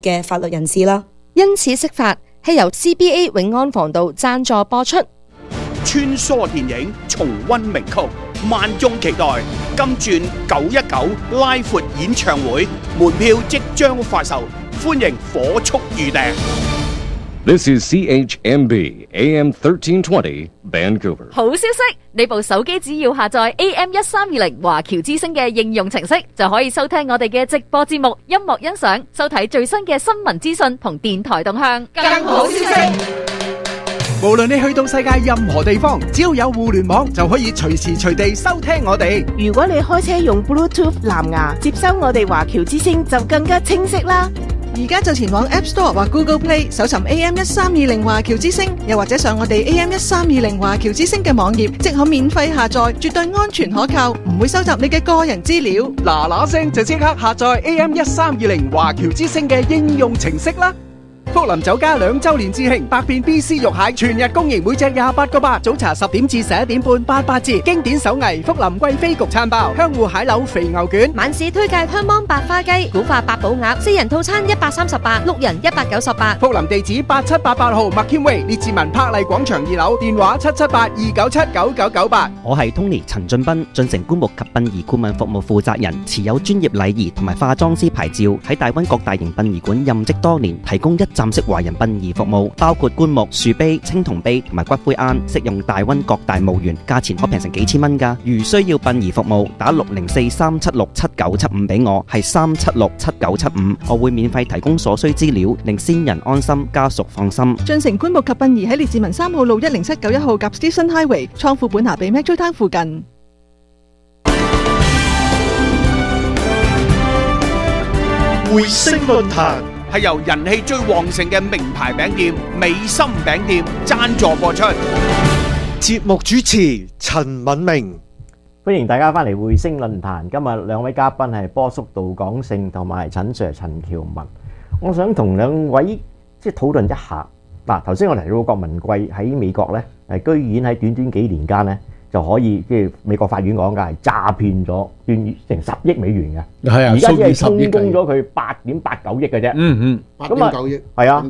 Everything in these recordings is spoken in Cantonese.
嘅法律人士啦。 因此釋法係由 CBA 永安防盜贊助播出。 穿梭電影重溫名曲，萬眾期待金鑽919拉闊演唱會，門票即將發售，歡迎火速預訂。 This is CHMB AM 1320 Vancouver。 好消息，你部手機只要下載 AM1320華僑之聲嘅應用程式，就可以收聽我哋嘅直播節目、音樂欣賞、收睇最新嘅新聞資訊同電台動向。更好消息， 無論你去到世界任何地方，只要有互聯網就可以隨時隨地收聽我哋。 如果你開車用 Bluetooth 藍牙接收我哋華僑之聲，就更加清晰啦。 而家就前往 App Store 或 Google Play 搜尋 AM1320華僑之聲，又或者上我哋 AM1320華僑之聲嘅網頁，即可免費下載，絕對安全可靠，唔會收集你嘅個人資料。 嗱聲就即刻下載 AM1320華僑之聲嘅應用程式啦！福林酒家2周年致慶，百變 BC 肉蟹全日供應，每隻28個8，早茶10點至11點半88折。經典手藝福林貴妃焗餐包，香芋蟹柳肥牛卷， 晚市推介香芒白花雞、古法八寶鴨，4人套餐138，六人198。 福林地址8788號麥堅威列治文柏麗廣場2樓，電話778-297-9998。 我係 Tony 陳俊斌，進城棺木及殯儀顧問服務負責人，持有專業禮儀同埋化妝師牌照，喺大灣各大型殯儀館任職多年，提供一站式華人殯儀服務，包括棺木、樹碑、青銅碑同埋骨灰龕，適用大溫各大墓園，價錢可平成幾千蚊㗎。如需要殯儀服務，打604-376-7975俾我，係376-7975，我會免費提供所需資料，令先人安心，家屬放心。 進城棺木及殯儀喺列治文3號路10791號及 Stephen Highway 倉庫本拿比 Metro Town 附近。 匯星論壇係由人氣最旺盛嘅名牌餅店美心餅店贊助播出。 節目主持陳敏明， 歡迎大家翻嚟匯星論壇。今日兩位嘉賓係波叔杜廣勝同埋陳 Sir 陳喬文。我想同兩位討論一下。嗱，頭先我提到郭文貴喺美國咧，居然喺短短幾年間咧就可以美國法院講嘅係詐騙咗成10億美元嘅， 係啊， 而家只係充公咗佢8.89億嘅啫。 8.9億， 係啊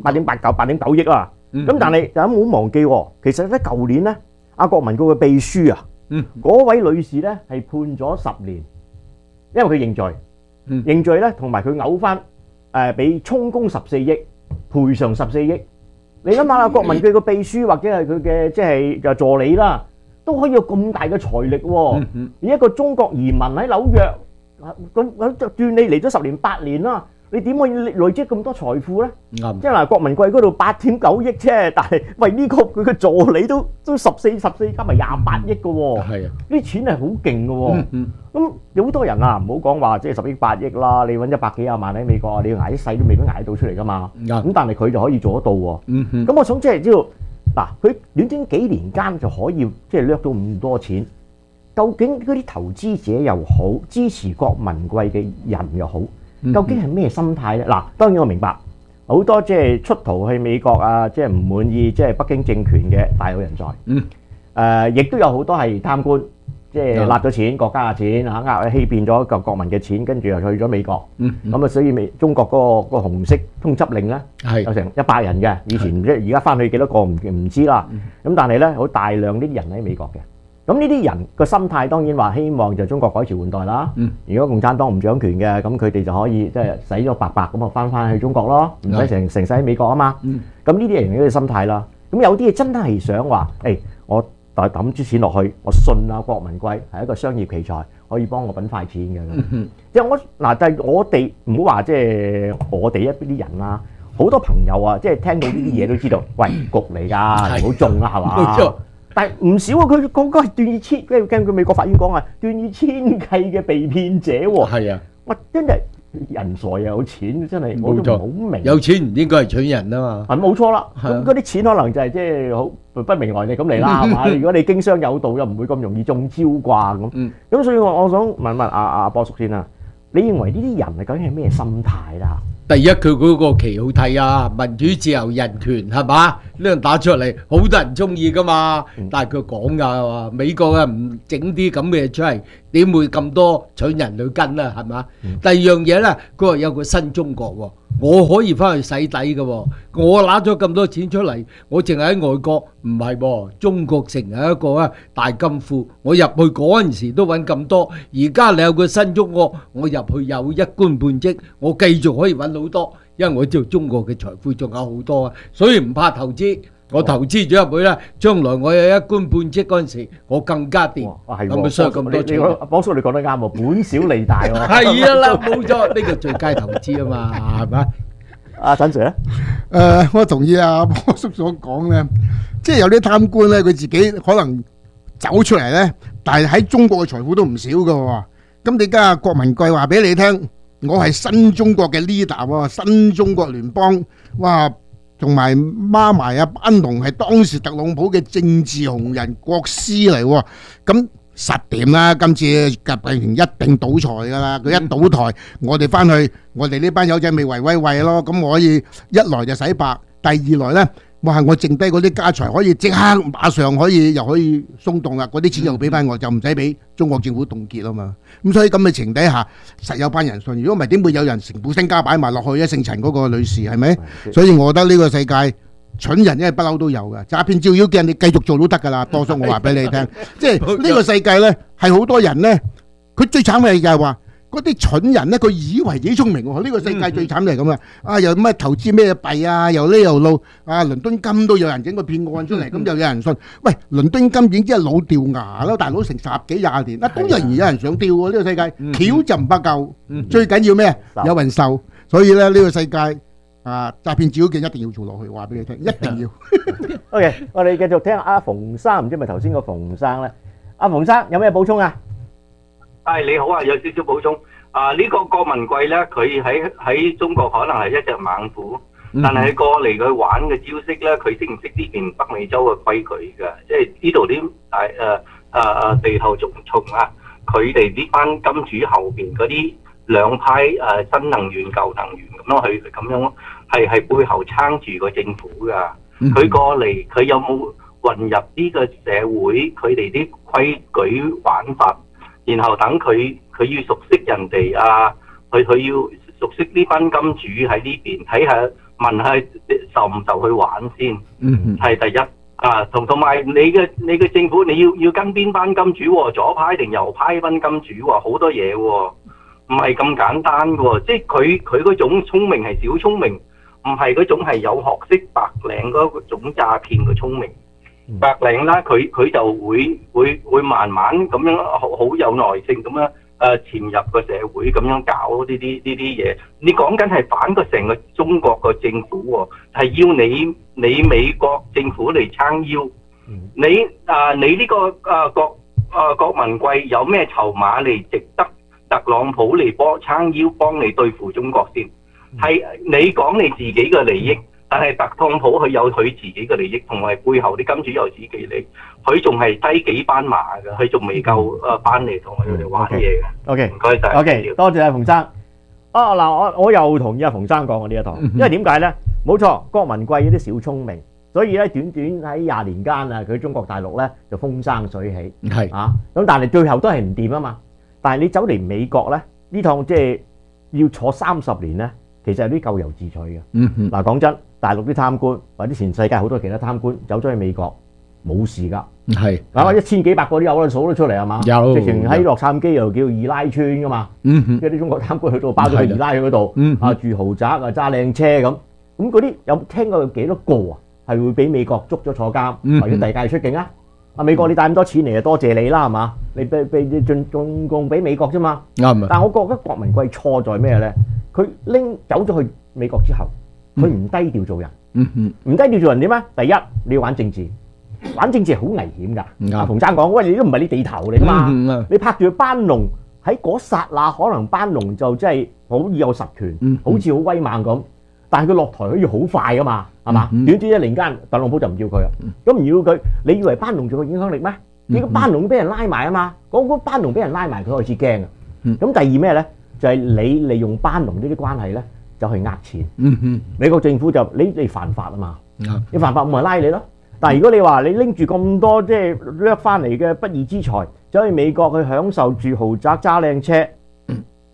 ，8.89億啊。咁但係大家冇忘記，其實咧舊年咧，阿郭文貴嘅秘書啊，嗰位女士咧係判咗10年，因為佢認罪，認罪咧同埋佢嘔翻俾充公14億，賠償14億。你諗下啦，郭文貴個秘書或者係佢嘅即係助理啦，都可以有咁大嘅財力喎。而一個中國移民喺紐約，咁就斷你嚟咗10年8年啦，你點可以累積咁多財富咧？即係嗱，郭文貴嗰度8.9億啫，但係喂呢個佢嘅助理都14加埋28億嘅喎。係啊，呢啲錢係好勁嘅喎。咁有好多人啊，唔好講話即係10億8億啦，你揾100幾廿萬喺美國，你要捱一世都未必捱得到出嚟噶嘛。咁但係佢就可以做得到喎。咁我想即係知道嗱，佢短短幾年間就可以即係掠到咁多錢，究竟嗰啲投資者又好，支持郭文貴嘅人又好，究竟係咩心態咧？嗱，當然我明白好多即係出逃去美國啊，即係唔滿意即係北京政權嘅大有人在。亦都有好多係貪官。即係納咗錢，國家嘅錢嚇，欺騙咗個國民嘅錢，跟住又去咗美國。咁啊，所以中國嗰個紅色通緝令咧，有成100人嘅。以前即係而家翻去幾多個唔知啦。咁但係咧，好大量啲人喺美國嘅。咁呢啲人個心態當然話希望就中國改朝換代啦。如果共產黨唔掌權嘅，咁佢哋就可以即係洗咗白白咁啊翻去中國咯，唔使成世喺美國啊嘛。咁呢啲人嘅心態啦。咁有啲嘢真係想話，我但係抌啲錢落去，我信啊郭文貴係一個商業奇才，可以幫我揾快錢嘅。即係我嗱，但係我哋唔好話即係我哋一啲人啦，好多朋友啊，即係聽到呢啲嘢都知道，喂局嚟㗎，唔好中啊，係嘛？冇錯。但係唔少啊，佢個個係斷以千，跟佢美國法院講啊，斷以千計嘅被騙者喎。係啊，哇！真係人傻又有錢，真係我都唔好明。有錢唔應該係搶人啊嘛。係冇錯啦，咁嗰啲錢可能就係即係好不明來歷咁嚟啦，係嘛？如果你經商有道，又唔會咁容易中招啩咁。咁所以我想問問阿波叔先啊，你認為呢啲人係究竟係咩心態啦？第一，佢嗰個旗好睇啊，民主自由人權係嘛？呢樣打出嚟，好多人中意噶嘛。但係佢講㗎話，美國啊唔整啲咁嘅嘢出嚟，點會咁多搶人去跟啊？係嘛？第二樣嘢咧，佢話有個新中國喎。 我可以翻去洗底嘅喎，我拿咗咁多錢出嚟，我淨係喺外國，唔係喎，中國成係一個大金庫，我入去嗰陣時都揾咁多，而家你有個新中國，我入去有一官半職，我繼續可以揾好多，因為我知道中國嘅財富仲有好多啊，所以唔怕投資。我投資咗入去啦，將來我有一官半職嗰陣時，我更加掂。 係咁咪傷咁多錢。 波叔你講得啱喎，本小利大喎。 係啊啦，冇錯，呢個最佳投資啊嘛，係咪？ 阿陳 Sir 咧， 我同意阿波叔所講咧，即係有啲貪官咧，佢自己可能走出嚟咧，但係喺中國嘅財富都唔少噶喎。咁你而家郭文貴話俾你聽，我係新中國嘅 leader 喎，新中國聯邦，哇！同埋孖埋阿班農係當時特朗普嘅政治紅人國師嚟喎，咁實掂啦！今次習近平一定倒台㗎啦，佢一倒台，我哋翻去，我哋呢班友仔咪圍威喂咯，咁我可以一來就洗白，第二來呢，哇！我剩低嗰啲家財可以即刻馬上可以又可以鬆動啦，嗰啲錢又俾翻我，就唔使俾中國政府凍結啊嘛。咁所以咁嘅情底下，實有班人信。如果唔係點會有人成副身家擺埋落去咧？姓陳嗰個女士係咪？所以我覺得呢個世界蠢人因為不嬲都有嘅，詐騙照妖鏡你繼續做都得㗎啦。多數我話俾你聽，即係呢個世界咧係好多人咧，佢最慘嘅就係話。嗰啲蠢人咧，佢以為自己聰明喎。呢個世界最慘就係咁啊！又咩投資咩幣啊，又呢又路啊，倫敦金都有人整個騙案出嚟，咁又有人信。喂，倫敦金已經真係老掉牙啦，大佬成10幾20年，都仍然有人想釣喎。呢個世界橋就唔不夠，最緊要咩？有人受。所以咧，呢個世界啊，詐騙照妖鏡一定要做落去，話俾你聽，一定要。 OK，我哋繼續聽下阿馮生，唔知係咪頭先個馮生咧？阿馮生有咩補充啊？ 你好啊，有少少補充。呢個郭文貴咧，佢喺中國可能係一隻猛虎，但係過嚟佢玩嘅招式咧，佢識唔識呢邊北美洲嘅規矩㗎？即係呢度啲地頭蟲啊，佢哋呢班金主後邊嗰啲兩派新能源舊能源咁樣去咁樣係背後撐住個政府㗎。佢過嚟佢有冇混入呢個社會佢哋啲規矩玩法？然後等佢要熟悉人哋啊，佢要熟悉呢班金主喺呢邊，睇下問下受唔受去玩先，係第一啊。同埋你嘅政府你要跟邊班金主喎？左派定右派班金主喎？好多嘢喎，唔係咁簡單喎。即係佢嗰種聰明係小聰明，唔係嗰種係有學識白領嗰種詐騙嘅聰明。白領啦，佢就會慢慢咁樣好有耐性咁樣潛入個社會咁樣搞呢啲嘢。你講緊係反過成個中國個政府喎，係要你美國政府嚟撐腰。你呢個郭文貴有咩籌碼嚟值得特朗普嚟撐腰幫你對付中國先？係你講你自己嘅利益。但係特朗普佢有佢自己嘅利益，同埋背後啲金主有自己嘅利益，佢仲係低幾班馬嘅，佢仲未夠班嚟同佢哋玩嘢嘅。 OK， 唔該晒。 OK，多謝阿馮生。嗱，我又同意阿馮生講嘅呢一堂，因為點解咧？冇錯，郭文貴有啲小聰明，所以咧短短喺20年間啊，佢中國大陸咧就風生水起。係啊，咁但係最後都係唔掂啊嘛。但係你走嚟美國咧，呢趟即係要坐30年咧，其實有啲咎由自取嘅。嗱，講真。大陸啲貪官或者全世界好多其他貪官走咗去美國冇事㗎，係嗱1000幾百個都有啦，數得出嚟係嘛？有直情喺洛杉磯又叫二拉村㗎嘛，即係啲中國貪官去到包咗去二拉去嗰度，住豪宅啊，揸靚車咁嗰啲有聽過有幾多個啊？係會俾美國捉咗坐監，或者遞解出境啊？美國你帶咁多錢嚟就多謝你啦係嘛？你進貢俾美國啫嘛。啱啊！但係我覺得郭文貴錯在咩咧？佢拎走咗去美國之後。佢唔低調做人，唔低調做人點啊？第一，你要玩政治，玩政治係好危險㗎。阿馮生講：喂，你都唔係你地頭嚟㗎嘛？你拍住班農喺嗰剎那，可能班農就真係好有實權，好似好威猛咁。但係佢落台可以好快㗎嘛，係嘛？短短1年間，特朗普就唔要佢啊。咁唔要佢，你以為班農仲有影響力咩？呢個班農俾人拉埋啊嘛，嗰班農俾人拉埋，佢開始驚啊。咁第二咩咧？就係你利用班農呢啲關係咧。就去呃錢，美國政府就你犯法啊嘛，你犯法我咪拉你咯。但係如果你話你拎住咁多即係掠翻嚟嘅不義之財，走去美國去享受住豪宅揸靚車，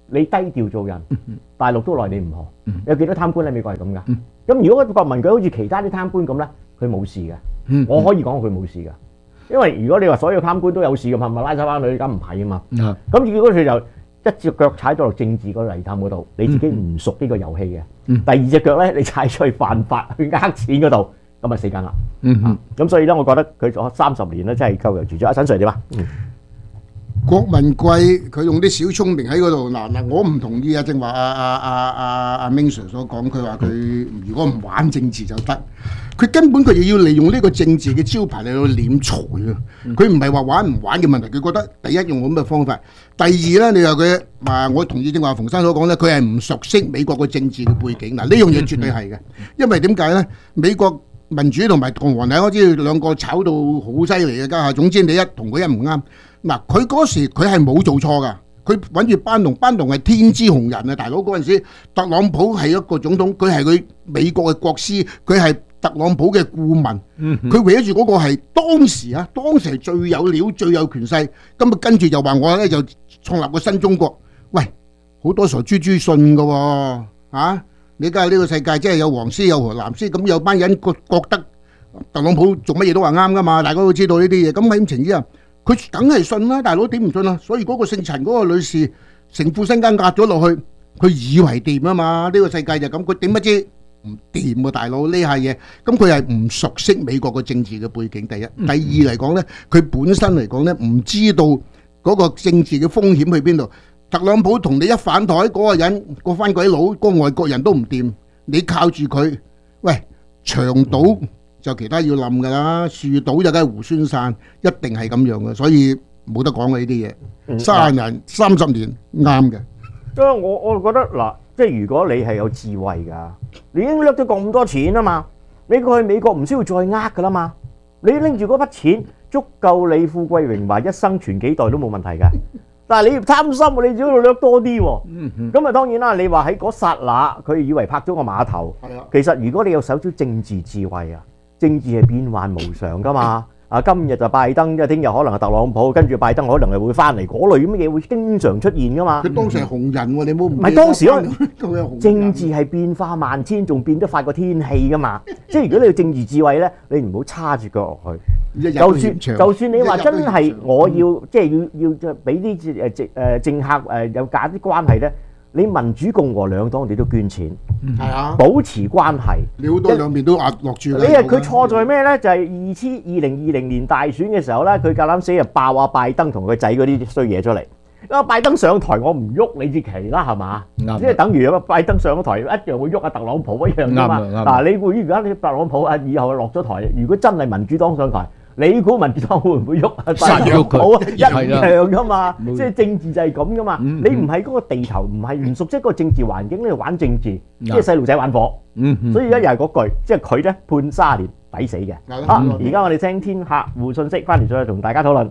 你低調做人，大陸都奈你唔何。有幾多貪官喺美國係咁㗎？咁如果個國民佢好似其他啲貪官咁咧，佢冇事嘅。我可以講佢冇事㗎，因為如果你話所有貪官都有事咁，係咪拉晒翻去？咁唔係啊嘛。咁結果佢就一隻腳踩咗落政治嗰個泥潭嗰度，你自己唔熟呢個遊戲嘅。第二隻腳咧，你踩出去犯法去呃錢嗰度，咁咪死梗啦。咁所以咧，我覺得佢咗30年咧，真係咎由自取。阿陳 Sir 點啊？ 郭文貴佢用啲小聰明喺嗰度嗱，我唔同意啊！正話阿明 Sir 所講，佢話佢如果唔玩政治就得，佢根本佢要利用呢個政治嘅招牌嚟到斂財啊！佢唔係話玩唔玩嘅問題，佢覺得第一用咁嘅方法，第二咧你話佢話我同意正話馮生所講咧，佢係唔熟悉美國嘅政治嘅背景嗱，呢樣嘢絕對係嘅，因為點解咧？美國民主同埋共和黨，我知兩個炒到好犀利嘅家下，總之你同佢一唔啱。嗱，佢嗰時佢係冇做錯噶，佢揾住班農係天之雄人啊！大佬嗰陣時，特朗普係一個總統，佢係佢美國嘅國師，佢係特朗普嘅顧問，佢搲住嗰個係當時係最有料、最有權勢，咁啊跟住就話我咧就創立個新中國。喂，好多傻豬豬信噶喎，啊！你梗係呢個世界即係有黃絲有藍絲，咁有班人覺得特朗普做乜嘢都話啱噶嘛？大家都知道呢啲嘢，咁喺咁情之下。佢梗係信啦，大佬點唔信啊？所以嗰個姓陳嗰個女士成副身家壓咗落去，佢以為掂啊嘛？呢個世界就咁，佢點不知唔掂喎，大佬呢下嘢。咁佢係唔熟悉美國嘅政治嘅背景，第一。第二嚟講呢，佢本身嚟講呢，唔知道嗰個政治嘅風險去邊度。特朗普同你一反台，嗰個人個番鬼佬，個外國人都唔掂，你靠住佢，喂，長島就其他要冧噶啦，樹島就梗係胡宣散，一定係咁樣嘅，所以冇得講嘅呢啲嘢。30年啱嘅。 因為我覺得嗱，即係如果你係有智慧㗎，你已經掠咗咁多錢啊嘛，你過去美國唔需要再呃㗎啦嘛，你拎住嗰筆錢足夠你富貴榮華一生傳幾代都冇問題㗎。但係你貪心，你只要掠多啲喎。咁啊當然啦，你話喺嗰剎那佢以為拍咗個碼頭，其實如果你有少少政治智慧啊。政治係變幻無常噶嘛，今日就拜登，即係聽日可能係特朗普，跟住拜登可能係會翻嚟，嗰類咁嘅嘢會經常出現噶嘛。 佢當時係紅人喎，你冇唔係當時咯，政治係變化萬千，仲變得快過天氣噶嘛。即係如果你有政治智慧咧，你唔好叉住腳落去。就算你話真係我要即係要俾啲政客有假啲關係咧。你民主共和兩黨你都捐錢，係啊，保持關係。你好多兩邊都壓落住。你係佢錯在咩咧？就係2020年大選嘅時候咧，佢夠膽死就爆啊拜登同佢仔嗰啲衰嘢出嚟。啊拜登上台我唔喐你支旗啦，係嘛？即係等於啊拜登上咗台一樣會喐啊特朗普一樣㗎嘛。嗱你會而家你特朗普啊以後落咗台，如果真係民主黨上台。你估民主黨會唔會喐啊？殺咗佢一樣噶嘛，即係政治就係咁噶嘛。你唔係嗰個地頭，唔係唔熟悉嗰個政治環境，你玩政治，即係細路仔玩火。所以而家又係嗰句，即係佢咧判30年抵死嘅。而家我哋聽天客戶信息，翻嚟再同大家討論。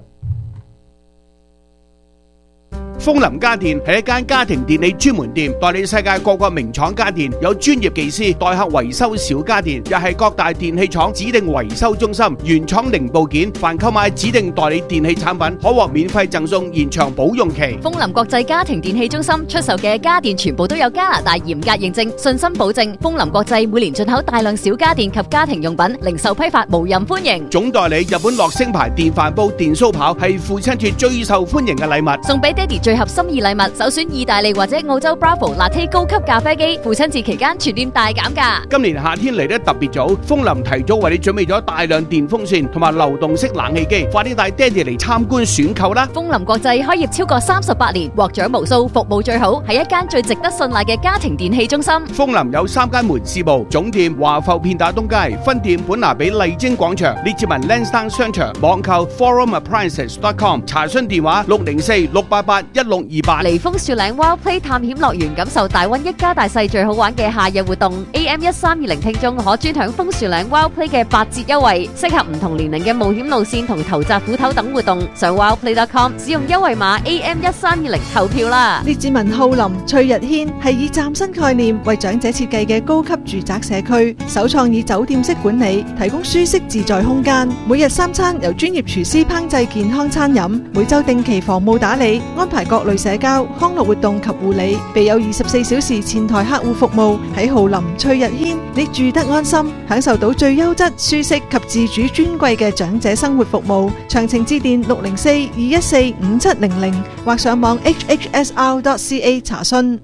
風林家電係一間家庭電器專門店，代理世界各個名廠家電，有專業技師代客維修小家電，又係各大電器廠指定維修中心，原廠零部件，凡購買指定代理電器產品，可獲免費贈送延長保用期。 風林國際家庭電器中心出售嘅家電全部都有加拿大嚴格認證，信心保證。風林國際每年進口大量小家電及家庭用品，零售批發無任歡迎。 總代理日本樂聲牌電飯煲、電酥刨係父親節最受歡迎嘅禮物， 送俾爹哋最合心意禮物，首選意大利或者澳洲 Bravo Latte 高級咖啡機，父親節期間全店大減價。 今年夏天嚟得特別早，風林提早為你準備咗大量電風扇同埋流動式冷氣機，快啲帶爹哋嚟參觀選購啦！ 風林國際開業超過38年，獲獎無數，服務最好，係一間最值得信賴嘅家庭電器中心。 風林有3間門市部，總店華埠片打東街，分店本拿比麗晶廣場，列治文 Lansdowne 商場，網購 forumappliances.com， 查詢電話604-688-1628。 嚟風樹嶺 Wild Play 探險樂園，感受大溫一家大細最好玩嘅夏日活動。AM1320聽眾可專享風樹嶺 Wild Play 嘅8折優惠，適合唔同年齡嘅冒險路線同投擲斧頭等活動。上 wildplay.com 使用優惠碼 AM1320投票啦。 列治文浩林翠日軒係以嶄新概念為長者設計嘅高級住宅社區，首創以酒店式管理，提供舒適自在空間。每日3餐由專業廚師烹製健康餐飲，每週定期房務打理，安排各各類社交、康樂活動及護理，備有24小時前台客戶服務。喺浩林翠日軒，你住得安心，享受到最優質、舒適及自主尊貴嘅長者生活服務。詳情致電604-214-5700或上網 hhsr.ca 查詢。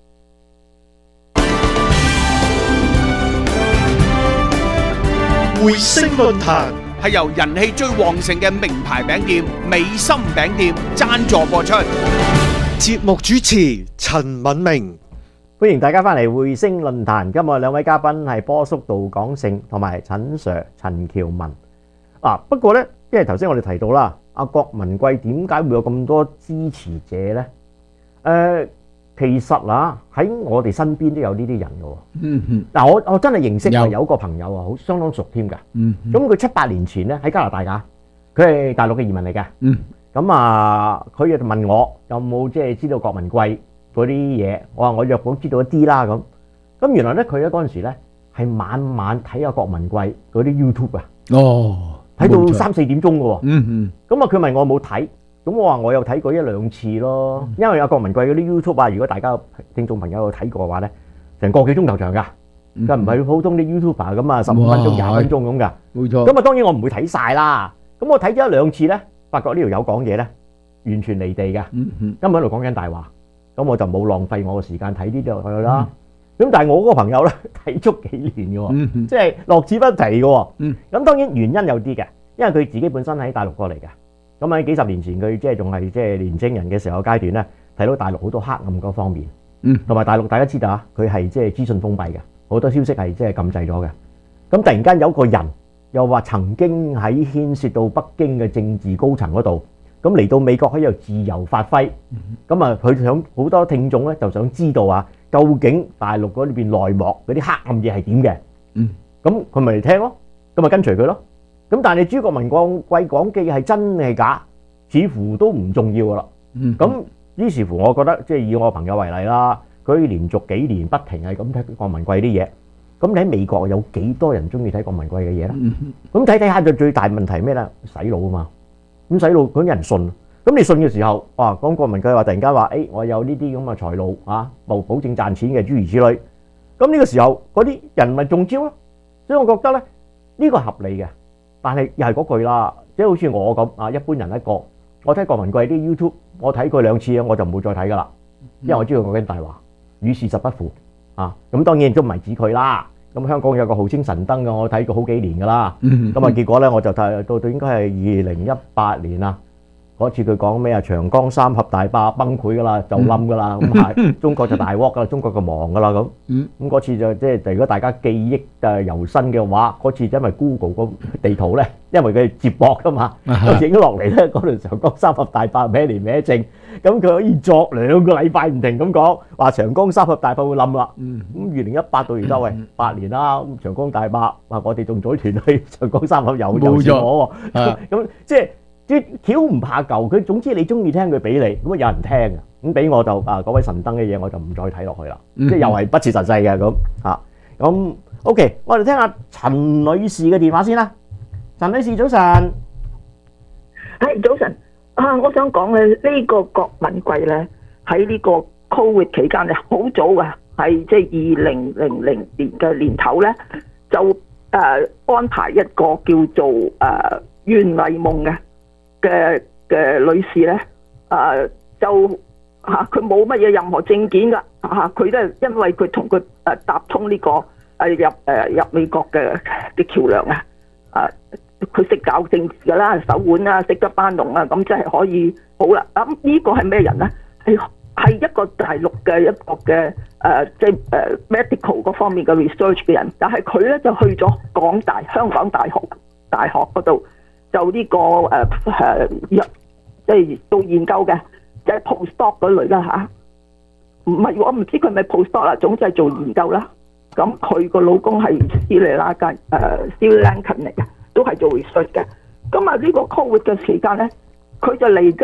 匯星論壇係由人氣最旺盛嘅名牌餅店美心餅店贊助播出。 節目主持陳敏明， 歡迎大家翻嚟匯星論壇。今日兩位嘉賓係波叔杜廣勝同埋陳 Sir 陳喬文。不過呢，因為頭先我哋提到啦，阿郭文貴點解會有咁多支持者呢？其實喺我哋身邊都有呢啲人嘅喎。我真係認識有個朋友啊，好相當熟添㗎。咁佢7-8年前咧喺加拿大㗎，佢係大陸嘅移民嚟嘅。咁佢就問我有冇即係知道郭文貴嗰啲嘢，我話我若果知道一啲啦咁。咁原來咧佢咧嗰陣時咧係晚晚睇阿郭文貴嗰啲 YouTube 啊。睇到3-4點鐘嘅喎。咁佢問我有冇睇。咁我話我有睇過1-2次咯，因為阿郭文貴嗰啲 YouTube 如果大家聽眾朋友有睇過嘅話咧，成個幾鐘頭長㗎，佢唔係普通啲 YouTuber 咁15分鐘、20分鐘咁㗎。冇錯。咁當然我唔會睇晒啦。咁我睇咗1-2次咧，發覺呢條友講嘢咧完全離地嘅，根本喺度講緊大話。咁我就冇浪費我嘅時間睇呢啲落去啦。咁但係我嗰個朋友咧睇足幾年嘅喎，即係樂此不疲嘅喎。咁當然原因有啲嘅，因為佢自己本身喺大陸過嚟嘅。咁喺幾十年前，佢即係仲係即係年青人嘅時候階段咧，睇到大陸好多黑暗嗰方面，同埋大陸大家知道佢係即係資訊封閉嘅，好多消息係即係禁制咗嘅。咁突然間有個人又話曾經喺牽涉到北京嘅政治高層嗰度，咁嚟到美國可以有自由發揮。咁佢想好多聽眾咧就想知道究竟大陸嗰邊內幕嗰啲黑暗嘢係點嘅？咁佢咪嚟聽咯，咁咪跟隨佢咯。咁但係朱郭文貴講嘅係真係假，似乎都唔重要噶啦。咁於是乎，我覺得即係以我朋友為例啦，佢連續幾年不停係咁睇郭文貴啲嘢。咁你喺美國有幾多人中意睇郭文貴嘅嘢咧？咁睇下就最大問題咩咧？洗腦啊嘛。咁洗腦嗰啲人信，咁你信嘅時候，講郭文貴話突然間話，我有呢啲咁嘅財路保證賺錢嘅諸如此類。咁呢個時候嗰啲人咪中招咯。所以我覺得咧呢個合理嘅。但係又係嗰句啦，即係好似我咁一般人一個，我睇郭文貴啲 YouTube，我睇過2次我就唔會再睇噶啦，因為我知道講緊大話，與事實不符咁當然都唔係指佢啦。咁香港有個號稱神燈嘅，我睇過好幾年噶啦。咁結果咧我就睇到應該係2018年啦。嗰次佢講咩長江三峽大壩崩潰噶啦，就冧噶啦，咁係中國就大鑊噶啦，中國就忙噶啦咁。咁嗰次就即係如果大家記憶猶新嘅話，嗰次因為 Google 個地圖咧，因為佢接駁噶嘛，影咗落嚟咧，嗰條長江三峽大壩歪年歪正，咁佢可以作2個禮拜唔停咁講，話長江三峽大壩會冧啦。咁2018到而家8年啦，咁長江大壩我哋仲組團去長江三峽遊船河喎，咁即係。啲橋唔怕舊，佢總之你中意聽佢俾你，咁有人聽嘅，咁俾我就嗰位神燈嘅嘢我就唔再睇落去啦，即係又係不切實際嘅咁 OK， 我哋聽下陳女士嘅電話先啦。陳女士早晨， 早晨我想講咧呢個郭文貴咧喺呢個 Covid 期間咧好早㗎，係即係2000年嘅年頭咧就安排一個叫做袁麗夢嘅女士咧，就佢冇乜嘢任何證件噶，佢都係因為佢同佢搭通呢個入美國嘅橋梁佢識搞政治噶啦，手腕啊，識得班農啊，咁即係可以好啦。咁呢個係咩人咧？係一個大陸嘅一個嘅即係medical 嗰方面嘅 research 嘅人，但係佢咧就去咗香港大學嗰度。就呢個即係做研究嘅，即係 postdoc 嗰類啦嚇。唔係我唔知佢係咪 postdoc 啦，總之係做研究啦。咁佢個老公係斯里蘭卡嚟嘅，都係做 research 嘅。咁呢個 Covid 嘅時間咧，佢就離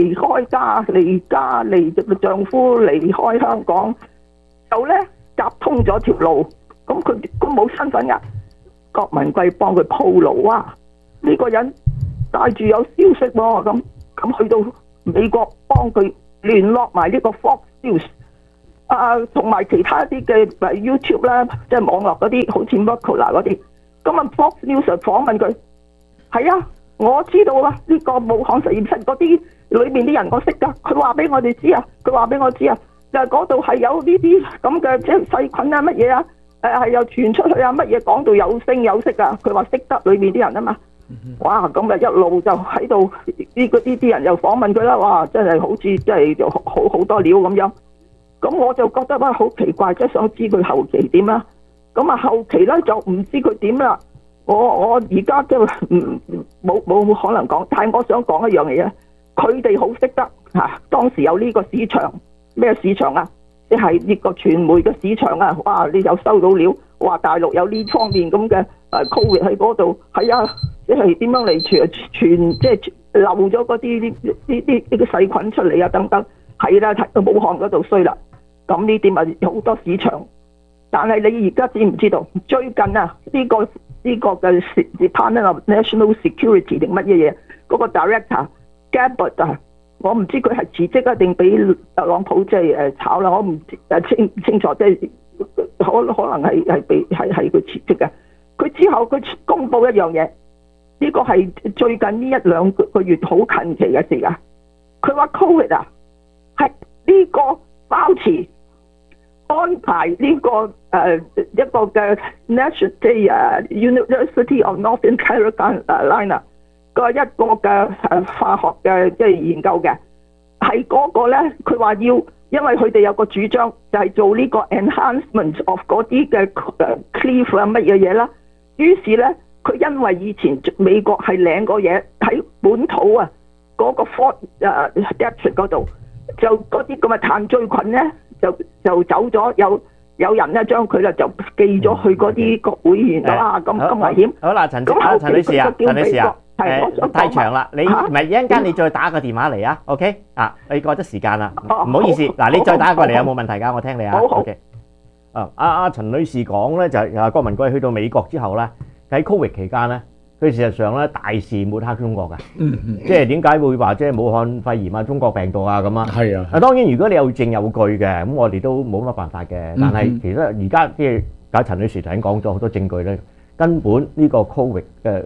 丈夫離開香港，就咧夾通咗條路。咁佢冇身份㗎，郭文貴幫佢鋪路啊！呢個人帶住有消息喎，咁去到美國幫佢聯絡埋呢個 Fox News 同埋其他啲嘅YouTube 啦，即係網絡嗰啲，好似 Mercola 嗰啲。咁啊 Fox News 就訪問佢，係啊，我知道啊，呢個武漢實驗室嗰啲裏面啲人我識㗎，佢話俾我哋知啊，佢話俾我知啊，就係嗰度係有呢啲咁嘅即係細菌啊乜嘢啊，係又傳出去啊乜嘢，講到有聲有色㗎，佢話識得裏面啲人啊嘛。哇！咁啊一路就喺度啲人又訪問佢啦，哇！真係好似真係就好多料咁樣。咁我就覺得哇好奇怪，即係想知佢後期點啦。咁啊後期咧就唔知佢點啦。我而家都冇可能講，但係我想講一樣嘢，佢哋好識得當時有呢個市場，咩市場啊？即係呢個傳媒嘅市場啊！哇！你又收到料，話大陸有呢方面咁嘅COVID喺嗰度，係啊！即係點樣嚟傳即係漏咗嗰啲細菌出嚟啊等等，係啦，睇到武漢嗰度衰啦。咁呢啲咪有好多市場，但係你而家知唔知道？最近啊，呢個嘅 Department of National Security 定乜嘢嘢嗰個 Director Gabbard 啊，我唔知佢係辭職啊定俾特朗普即係炒啦，我唔清楚，即係可能係佢辭職嘅。佢之後佢公佈一樣嘢。呢個係最近呢一兩個月好近期嘅事啊！佢話 Covid 啊，係呢個包持安排呢個一個嘅 University of Northern Carolina 個一個嘅化學嘅即係研究嘅，係嗰個咧，佢話要因為佢哋有個主張就係做呢個 enhancement of 嗰啲嘅 cleave 啊乜嘢嘢啦，於是咧。佢因為以前美國係領過嘢喺本土啊，嗰個 Fort Detrick 嗰度，就嗰啲咁嘅炭疽菌咧，就走咗，有人咧將佢咧就寄咗去嗰啲國會議員度啊，咁危險。 好啦，陳女士啊，太長啦，你唔係一陣間你再打個電話嚟啊 ，OK 啊，你過咗時間啦，唔好意思，嗱你再打過嚟有冇問題㗎？我聽你啊，OK。阿陳女士講咧就係郭文貴去到美國之後咧。喺 Covid 期間咧，佢事實上咧大肆抹黑中國嘅，即係點解會話即係武漢肺炎啊、中國病毒啊咁啊？係啊。當然如果你有證有據嘅，咁我哋都冇乜辦法嘅。但係其實而家即係陳女士頭先講咗好多證據咧，根本呢個 Covid 嘅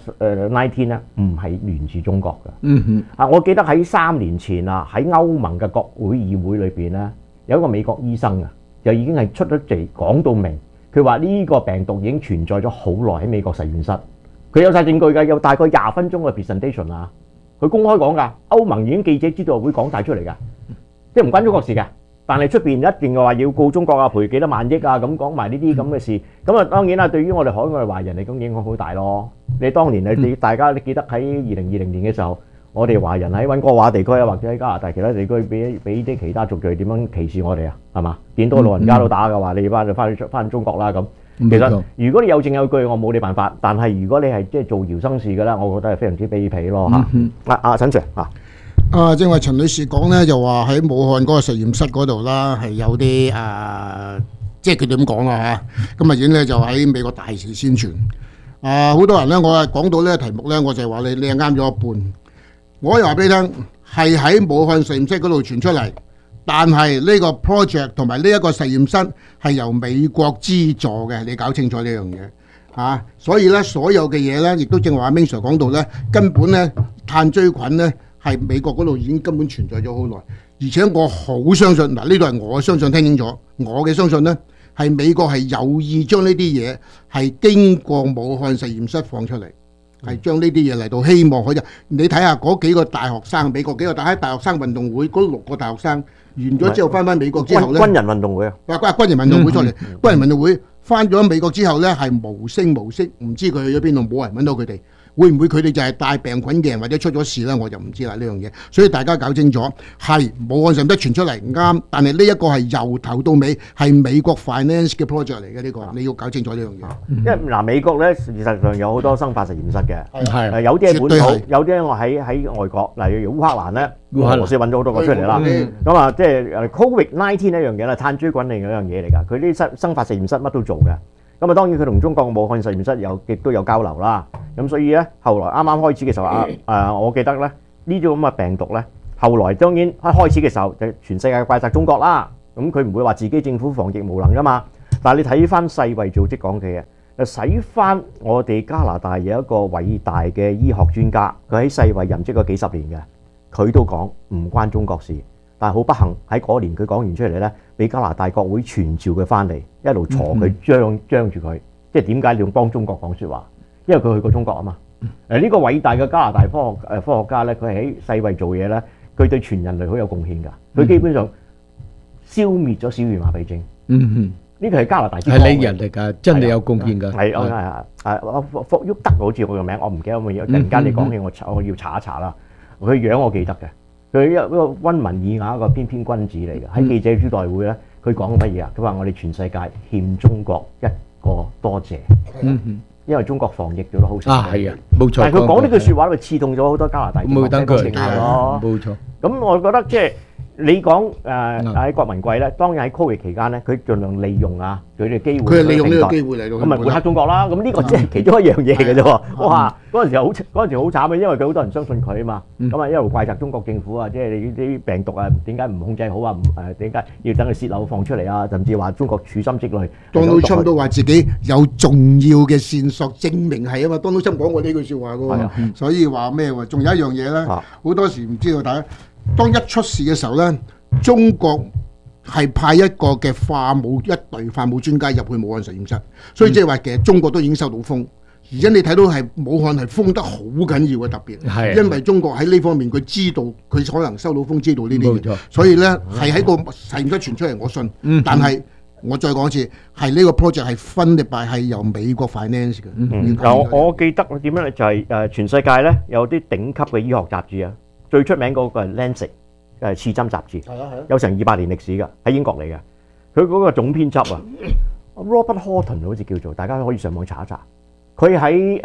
19咧唔係源自中國嘅。我記得喺3年前啊，喺歐盟嘅國會議會裏邊咧，有一個美國醫生啊，就已經係出咗嚟講到明。佢話呢個病毒已經存在咗好耐喺美國實驗室，佢有晒證據㗎，有大概20分鐘嘅 presentation 啊，佢公開講㗎，歐盟已經記者知道會講晒出嚟㗎，即係唔關中國事嘅，但係出邊一定話要告中國啊，賠幾多萬億啊，咁講埋呢啲咁嘅事，咁啊當然啦，對於我哋海外華人嚟講影響好大咯。你當年你大家你記得喺2020年嘅時候，我哋華人喺溫哥華地區啊，或者喺加拿大其他地區俾啲其他族裔點樣歧視我哋啊？係嘛？見到老人家都打嘅話，你翻中國啦咁。其實如果你有證有據，我冇你辦法。但係如果你係即係做搖生事嘅咧，我覺得係非常之卑鄙咯嚇。陳 Sir 正話陳女士講咧，就話喺武漢嗰個實驗室嗰度啦，係有啲即係佢點講啦嚇。咁已經咧就喺美國大肆宣傳。好多人咧，我講到呢個題目咧，我就係話你係啱咗一半。我又話俾你聽，係喺武漢實驗室嗰度傳出嚟，但係呢個 project 同埋呢一個實驗室係由美國資助嘅，你搞清楚呢樣嘢嚇。所以咧，所有嘅嘢咧，亦都正話阿 Ming Sir 講到咧，根本咧炭疽菌咧係美國嗰度已經根本存在咗好耐，而且我好相信嗱，呢度係我相信，聽清楚，我嘅相信咧係美國係有意將呢啲嘢係經過武漢實驗室放出嚟。係將呢啲嘢嚟到希望可以，你睇下嗰幾個大學生，美國幾個大學生運動會嗰6個大學生完咗之後翻美國之後咧，軍人運動會啊，軍人運動會出嚟，軍人運動會翻咗美國之後咧係無聲無息，唔知佢去咗邊度，冇人揾到佢哋。會唔會佢哋就係帶病菌嘅人，或者出咗事咧？我就唔知啦呢樣嘢。所以大家搞清楚，係武漢實驗室傳出嚟啱，但係呢一個係由頭到尾係美國 finance 嘅 project 嚟嘅呢個，你要搞清楚呢樣嘢。 因為嗱，美國咧事實上有好多生化實驗室嘅，係有啲喺本土，有啲我喺外國，例如烏克蘭咧，俄羅斯揾咗好多個出嚟啦。咁啊，即係 COVID-19 呢樣嘢啦，炭疽菌另一樣嘢嚟㗎。佢啲生化實驗室乜都做嘅。咁啊，當然佢同中國武漢實驗室亦都有交流啦。咁所以咧，後來啱啱開始嘅時候我記得咧呢種咁嘅病毒咧， 後來當然一開始嘅時候就全世界怪責中國啦。咁佢唔會話自己政府防疫無能噶嘛。但係你睇翻世衛組織講嘅嘢，使翻我哋加拿大有一個偉大嘅醫學專家，佢喺世衛任職咗幾十年嘅，佢都講唔關中國事。但係好不幸喺嗰年佢講完出嚟呢，俾加拿大國會傳召佢翻嚟，一路坐佢張住佢，即係點解你要幫中國講説話？因為佢去過中國啊嘛。呢個偉大嘅加拿大科學家呢，佢喺世衛做嘢呢，佢對全人類好有貢獻㗎。佢基本上消滅咗小兒麻痹症。呢個係加拿大係你人嚟㗎，真係有貢獻㗎。 霍沃德好似我個名，我唔記得乜嘢。突然間你講起我要查一查啦。佢樣我記得嘅，佢一個溫文爾雅一個翩翩君子嚟嘅。喺記者招待會咧，佢講乜嘢啊？佢話我哋全世界欠中國一個多謝。因為中國防疫做得好成功。 係啊，冇錯。 但係佢講呢句説話，佢刺痛咗好多加拿大冇等佢咯。 冇錯。 咁我覺得即係。你講喺郭文貴咧，當然喺 Covid 期間咧，佢盡量利用佢哋機會， 佢係利用呢個機會嚟到， 咁咪抹黑中國啦。咁呢個只係其中一樣嘢嘅啫喎。哇！嗰陣時好慘嘅，因為佢好多人相信佢啊嘛。咁啊一路怪責中國政府啊，即係你啲病毒啊點解唔控制好啊？點解要等佢泄漏放出嚟啊？甚至話中國處心積慮。 Donald Trump 都話自己有重要嘅線索證明係啊嘛。Donald Trump講過呢句説話嘅喎，所以話咩喎？仲有一樣嘢咧，好多時唔知道大家。當一出事嘅時候呢，中國係派一個嘅一隊化武專家入去武漢實驗室，所以即係話其實中國都已經收到風，而家你睇到係武漢係封得好緊要嘅，特別，因為中國喺呢方面佢知道佢可能收到風，知道呢啲嘢，所以呢係喺個實驗室傳出嚟，我信。但係我再講一次，係呢個 project 係funded by係由美國 finance 嘅。 我記得點樣呢？就係全世界呢有啲頂級嘅醫學雜誌啊。最出名嗰個係 Lancet， 刺針雜誌，有成200年歷史㗎，喺英國嚟嘅。佢嗰個總編輯Robert Horton 好似叫做，大家可以上網查一查。佢喺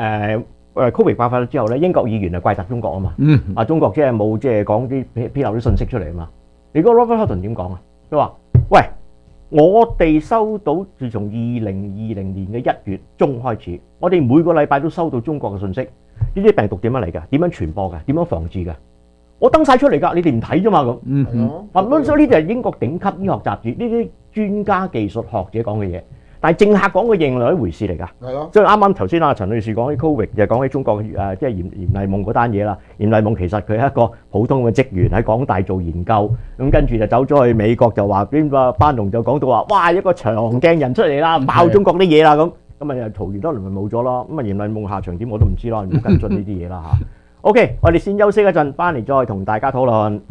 Covid 爆發咗之後咧，英國議員係怪責中國啊嘛。中國即係冇即係講啲披露啲信息出嚟啊嘛。你嗰個 Robert Horton 點講啊？佢話：喂，我哋收到自從2020年嘅1月中開始，我哋每個禮拜都收到中國嘅信息，呢啲病毒點樣嚟㗎？點樣傳播㗎？點樣防治㗎？我登晒出嚟㗎，你哋唔睇啫嘛咁。所以呢啲係英國頂級醫學雜誌，呢啲專家技術學者講嘅嘢，但係政客講嘅嘢係一回事嚟㗎。係咯。即係啱啱頭先陳女士講起 Covid，就講起中國嘅即係嚴麗夢嗰單嘢啦。嚴麗夢其實佢係一個普通嘅職員喺港大做研究，咁跟住就走咗去美國就話邊個班農就講到話，哇一個長鏡人出嚟啦，爆中國啲嘢啦咁，咁啊又嘈完多輪咪冇咗咯。咁啊嚴麗夢下場點我都唔知啦，唔好跟進呢啲嘢啦嚇。OK， 我哋先休息一陣，翻嚟再同大家討論。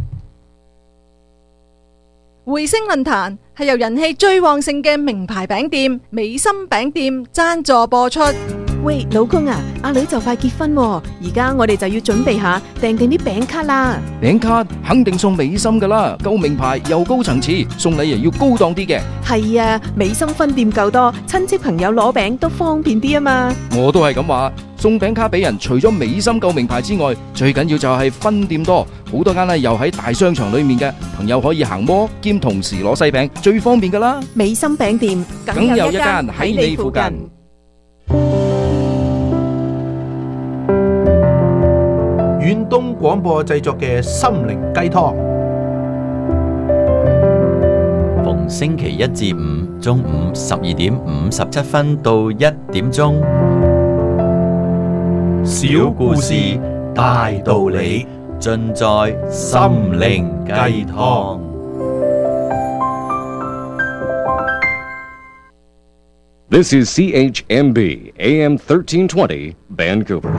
匯星論壇係由人氣最旺盛嘅名牌餅店美心餅店贊助播出。 喂，老公啊，阿女就快結婚喎，而家我哋就要準備下訂定啲餅卡啦。 餅卡肯定送美心噶啦，夠名牌又高層次，送禮又要高檔啲嘅。 係啊，美心分店夠多，親戚朋友攞餅都方便啲啊嘛。 我都係咁話，送餅卡俾人，除咗美心夠名牌之外，最緊要就係分店多，好多間咧又喺大商場裏面嘅，朋友可以行摩兼同時攞細餅，最方便噶啦。 美心餅店梗有一間喺你附近。 遠東廣播製作嘅心靈雞湯， 逢星期一至五中午12:57到1點鐘，小故事大道理，盡在心靈雞湯。 This is CHMB AM 1320 Vancouver。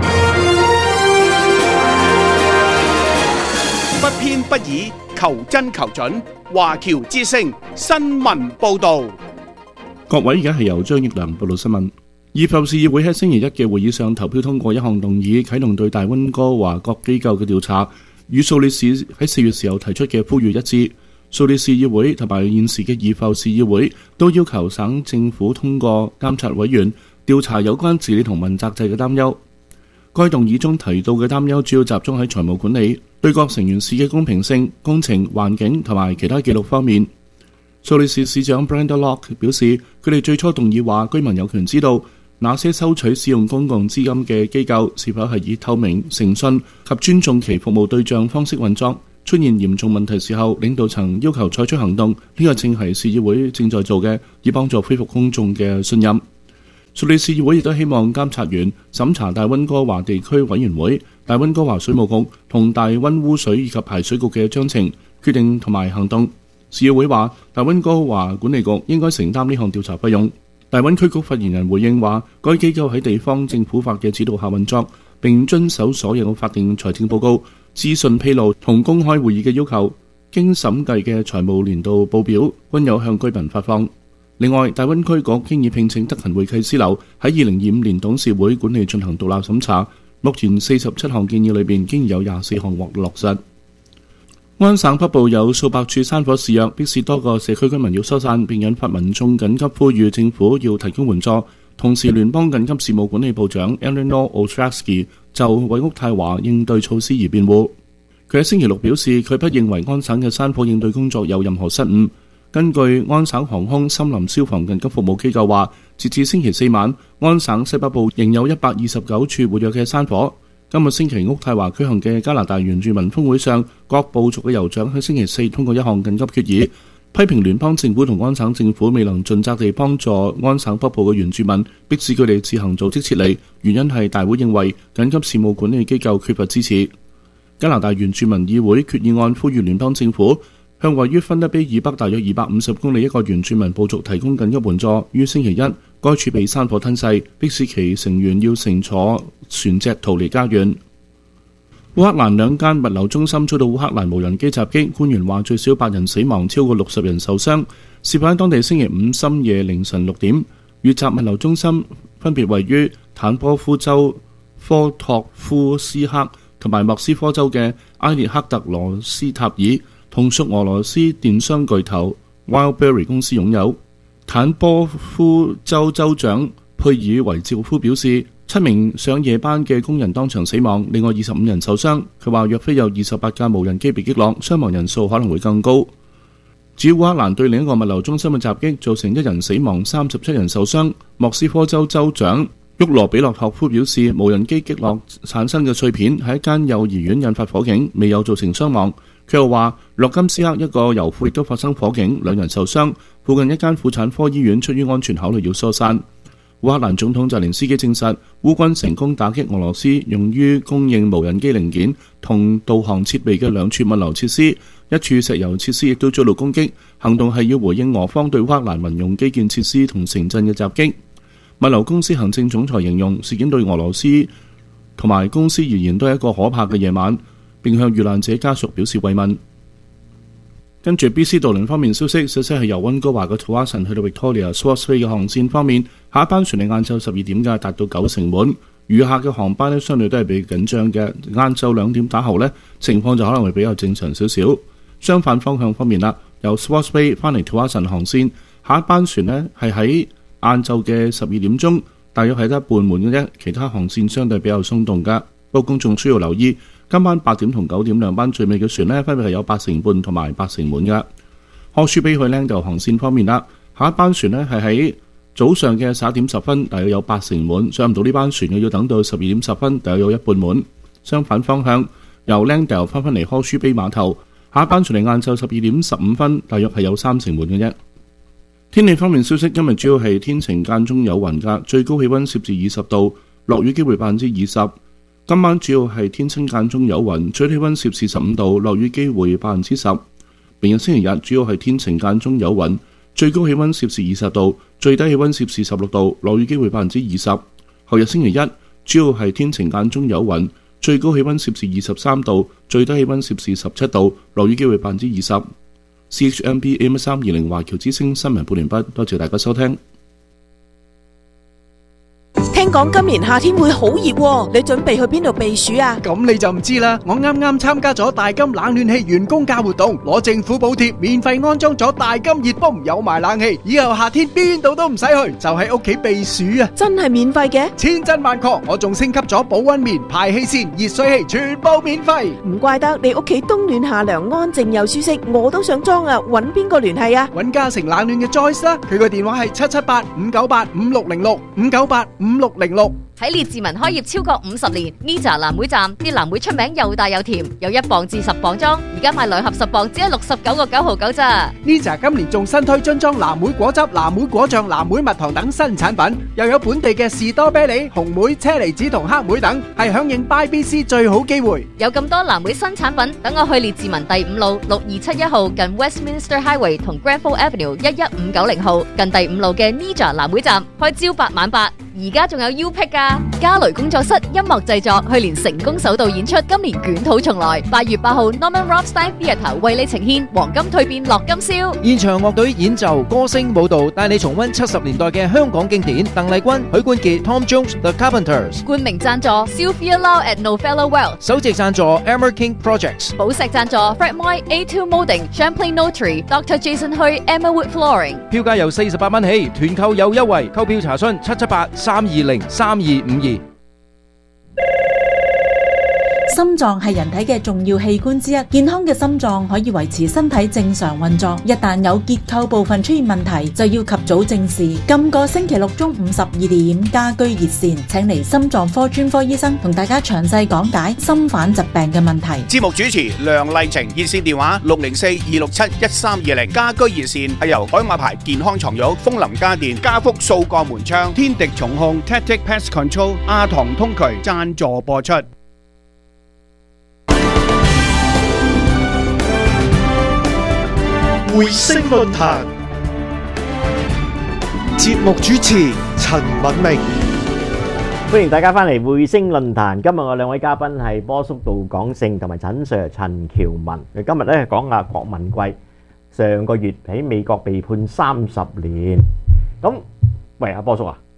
不偏不倚，求真求準。華僑之聲新聞報導。 各位，而家係由張益良報道新聞。議服事議會喺星期一嘅會議上投票通過一項動議，啟動對大溫哥華各機構嘅調查，與蘇黎世喺4月時候提出嘅呼籲一致。蘇黎世議會同埋現時嘅議服市議會都要求省政府通過監察委員調查有關治理同問責制嘅擔憂。該動議中提到嘅擔憂主要集中喺財務管理、對各成員市嘅公平性、工程、環境同埋其他記錄方面。蘇黎世市長 Brenda Locke 表示，佢哋最初動議話居民有權知道那些收取使用公共資金嘅機構是否係以透明、誠信及尊重其服務對象方式運作， 出現嚴重問題時候，領導層要求採取行動，呢個正係市議會正在做嘅，以幫助恢復公眾嘅信任。蘇黎市議會亦都希望監察員審查大溫哥華地區委員會、大溫哥華水務局同大溫污水以及排水局嘅章程、決定同埋行動。市議會話，大溫哥華管理局應該承擔呢項調查費用。大溫區局發言人回應話，該機構喺地方政府法嘅指導下運作，並遵守所有法定財政報告、資訊披露同公開會議嘅要求。經審計嘅財務年度報表均有向居民發放。另外，大溫區局經已聘請德勤會計師樓喺2025年董事會管理進行獨立審查。目前47項建議裏邊，經已有24項獲落實。安省北部有數百處山火肆虐，迫使多個社區居民要疏散，並引發民眾緊急呼籲政府要提供援助。同時，聯邦緊急事務管理部長 Eleanor Ostrovsky 就為渥太華應對措施而辯護。佢喺星期六表示，佢不認為安省嘅山火應對工作有任何失誤。根據安省航空森林消防緊急服務機構話，截至星期四晚，安省西北部仍有129處活躍嘅山火。今個星期渥太華舉行嘅加拿大原住民峰會上，各部族嘅酋長喺星期四通過一項緊急決議，批評聯邦政府同安省政府未能盡責地幫助安省北部嘅原住民，迫使佢哋自行組織撤離。原因係大會認為緊急事務管理機構缺乏支持。加拿大原住民議會決議案呼籲聯邦政府向位於芬德卑以北大約250公里一個原住民部族提供緊急援助。於星期一，該處被山火吞噬，迫使其成員要乘坐船隻逃離家園。烏克蘭兩間物流中心遭到烏克蘭無人機襲擊，官員話最少8人死亡，超過60人受傷。事發喺當地星期五深夜凌晨6點。遇襲物流中心分別位於坦波夫州科托夫斯克同埋莫斯科州嘅埃列克特羅斯塔爾，同屬俄羅斯電商巨頭 Wildberry 公司擁有。坦波夫州州長佩爾維趙夫表示，7名上夜班嘅工人當場死亡，另外25人受傷。佢話若非有28架無人機被擊落，傷亡人數可能會更高。至於烏克蘭對另一個物流中心嘅襲擊造成1人死亡，37人受傷。莫斯科州州長沃羅比洛托夫表示，無人機擊落產生嘅碎片喺一間幼兒園引發火警，未有造成傷亡。佢又話，洛金斯克一個油庫亦都發生火警，2人受傷。附近一間婦產科醫院出於安全考慮要疏散。烏克蘭總統澤連斯基證實，烏軍成功打擊俄羅斯用於供應無人機零件同導航設備嘅2處物流設施，一處石油設施亦都遭到攻擊。行動係要回應俄方對烏克蘭民用基建設施同城鎮嘅襲擊。物流公司行政總裁形容事件對俄羅斯同埋公司而言都係一個可怕嘅夜晚，並向遇難者家屬表示慰問。跟住 BC 渡輪方面消息，實際係由溫哥華嘅土瓦臣去到 Victoria、Swartz Bay 嘅航線方面，下一班船係晏晝12點嘅，達到90%滿。餘下嘅航班呢，相對都係比較緊張嘅。晏晝2點打後呢，情況就可能會比較正常少少。相反方向方面啦，由 Swartz Bay 翻嚟土瓦臣航線，下一班船呢係喺晏晝嘅12點鐘，大約係得半滿嘅啫。其他航線相對比較鬆動㗎。不過公眾需要留意，今晚8點同9點兩班最尾嘅船呢，分別係有80半同埋80滿㗎。柯舒比去Langdale航線方面啦，下一班船呢係喺早上嘅11點10分，大約有80滿，上唔到呢班船嘅要等到12點10分，大約有一半滿。相反方向，由Langdale翻嚟柯舒比碼頭，下一班船嚟晏晝12點15分，大約係有30滿嘅啫。天氣方面消息，今日主要係天晴間中有雲㗎，最高氣溫攝氏20度，落雨機會20%。今晚主要係天晴間中有雲，最低氣溫攝氏15度，落雨機會10%。明日星期日主要係天晴間中有雲，最高氣溫攝氏20度，最低氣溫攝氏16度，落雨機會20%。後日星期一主要係天晴間中有雲，最高氣溫攝氏23度，最低氣溫攝氏17度，落雨機會20%。CHMB AM320 華僑之聲新聞報完畢，多謝大家收聽。 聽講今年夏天會好熱喎，你準備去邊度避暑啊？ 咁你就唔知啦，我啱啱參加咗大金冷暖氣員工價活動，攞政府補貼，免費安裝咗大金熱泵，有埋冷氣，以後夏天邊度都唔使去，就喺屋企避暑啊！ 真係免費嘅？ 千真萬確，我仲升級咗保溫棉、排氣扇、熱水器，全部免費。 唔怪得你屋企冬暖夏涼，安靜又舒適，我都想裝啊！搵邊個聯繫啊？ 搵嘉誠冷暖嘅 Joyce 啦，佢個電話係778-598-5606，598-5606。 喺列治文開業超過50年 ，Nija 藍莓站啲藍莓出名又大又甜，有1磅至10磅裝，而家賣2盒10磅只係69.99咋。 Nija 今年仲新推樽裝藍莓果汁、藍莓果醬、藍莓蜜糖等新產品，又有本地嘅士多啤梨、紅莓、車厘子同黑莓等，係響應 BYBC 最好機會。 有咁多藍莓新產品，等我去列治文第5路6271號近 Westminster Highway 同 Granville Avenue 11590號近第5路嘅 Nija 藍莓站開朝8晚8。而家仲有 U Pick 噶，嘉雷工作室音樂製作去年成功首度演出，今年捲土重來。8月8號 Norman Rothstein Theatre 為你呈現黃金蛻變樂金宵， 現場樂隊演奏、歌聲、舞蹈，帶你重溫70年代嘅香港經典。鄧麗君、許冠傑、Tom Jones、The Carpenters。 冠名贊助 Sylvia Lau at Novello Well， 首席贊助 Emmer King Projects， 寶石贊助 Fred Moy A2 Molding Champlain Notary Dr. Jason Hui Emmerwood Flooring。 票價由48蚊起，團購有優惠，購票查詢778-320-3252。 心臟係人體嘅重要器官之一，健康嘅心臟可以維持身體正常運作。一旦有結構部分出現問題，就要及早正視。今個星期六中午12點，家居熱線請嚟心臟科專科醫生同大家詳細講解心瓣疾病嘅問題。 節目主持梁麗晴，熱線電話604-267-1320。家居熱線係由海馬牌健康床褥、楓林家電、家福數個門窗、天敵重控、Tactic Pest Control、亞堂通渠贊助播出。 匯星論壇節目主持陳敏明， 歡迎大家翻嚟匯星論壇。今日我兩位嘉賓係波叔杜廣勝同埋陳 Sir 陳喬文。今日咧講下郭文貴上個月喺美國被判30年。咁喂阿波叔啊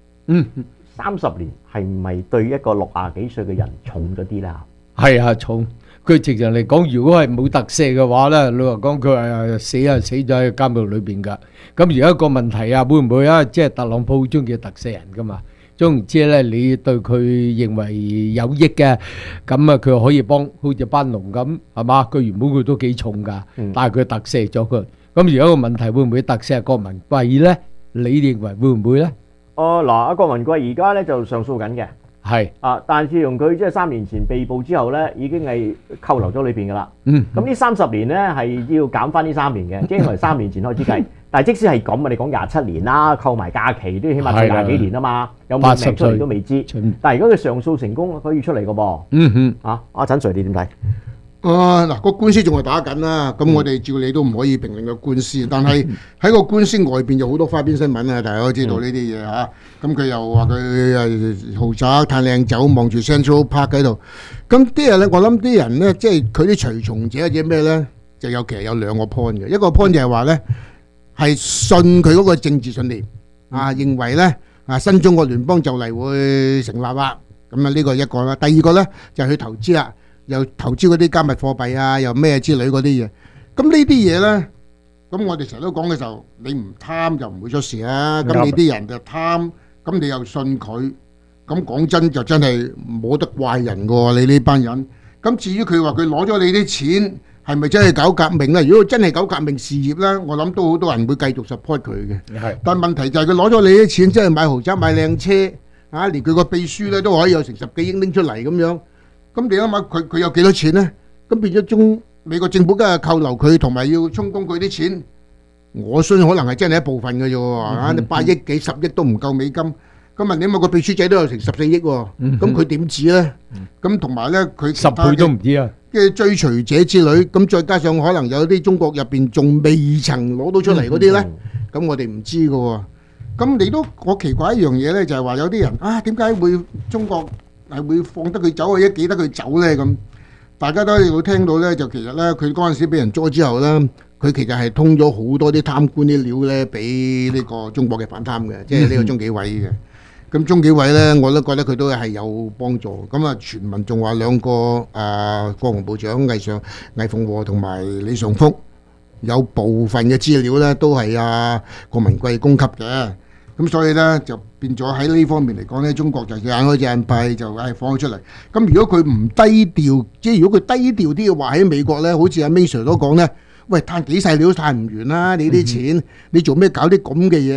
，30年係咪對一個60幾歲嘅人重咗啲啦？ 係啊，重。佢直情嚟講，如果係冇特赦嘅話咧，你話講佢係死咗喺監獄裏邊㗎。咁而家個問題啊，會唔會啊？即係特朗普中意特赦人㗎嘛？總言之咧，你對佢認為有益嘅，咁啊佢可以幫，好似班農咁，係嘛？佢原本佢都幾重㗎，但係佢特赦咗佢。咁而家個問題會唔會特赦郭文貴咧？你認為會唔會咧？ 嗱，阿郭文貴而家咧就上訴緊嘅。 係但係自從佢即係3年前被捕之後咧，已經係扣留咗裏邊噶啦。咁呢30年咧係要減翻呢3年嘅，即係因為3年前開始計。但係即使係咁啊，你講27年啦，扣埋假期都起碼20幾年啊嘛，有冇命出嚟都未知。但係如果佢上訴成功，可以出嚟噶噃。阿陳 Sir 你點睇？ 嗱，個官司仲係打緊啦，咁我哋照理都唔可以評論個官司，但係喺個官司外邊有好多花邊新聞啊，大家都知道呢啲嘢嚇。咁佢又話佢豪宅嘆靚酒，望住 Central Park 喺度。咁啲人咧，我諗啲人咧，即係佢啲隨從者或者咩咧，就其實有2個 point 嘅。一個 point 就係話咧，係信佢嗰個政治信念認為咧新中國聯邦就嚟會成立啦。咁啊呢個一個啦。第二個咧就係去投資啦。又投資嗰啲加密貨幣啊，又咩之類嗰啲嘢。咁呢啲嘢咧，咁我哋成日都講嘅時候，你唔貪就唔會出事啊。咁你啲人就貪，咁你又信佢，咁講真就真係冇得怪人㗎喎。你呢班人。咁至於佢話佢攞咗你啲錢，係咪真係搞革命咧？如果真係搞革命事業咧，我諗都好多人會繼續 support 佢嘅。但係問題就係佢攞咗你啲錢，真係買豪宅、買靚車，連佢個秘書咧都可以有成10幾億拎出嚟咁樣。咁你諗下佢有幾多錢咧？咁變咗美國政府梗係扣留佢，同埋要充公佢啲錢。我相信可能係真係一部分嘅啫喎，你8億幾10億都唔夠美金。咁你諗個秘書仔都有成14億喎，咁佢點止咧？咁同埋咧，佢 10倍都唔止啊！ 嘅追隨者之類，咁再加上可能有啲中國入邊仲未曾攞到出嚟嗰啲咧，咁我哋唔知㗎喎。咁你都我奇怪一樣嘢咧，就係話有啲人點解會中國係會放得佢走啊？一記得佢走咧咁，大家都會聽到咧，就其實咧，佢嗰陣時俾人捉之後咧，佢其實係通咗好多啲貪官啲料咧，俾呢個中國嘅反貪嘅，即係呢個中紀委嘅。咁中紀委咧，我都覺得佢都係有幫助。咁啊，傳聞仲話2個國防部長魏鳳和同埋李尚福有部分嘅資料咧，都係郭文貴供給嘅。咁所以咧就變咗喺呢方面嚟講咧，中國就眼開隻眼閉，就放咗出嚟。咁如果佢唔低調，即係如果佢低調啲嘅話，喺美國咧，好似阿 May Sir 都講咧，喂，攤幾細料都攤唔完啦！你啲錢，你做咩搞啲咁嘅嘢？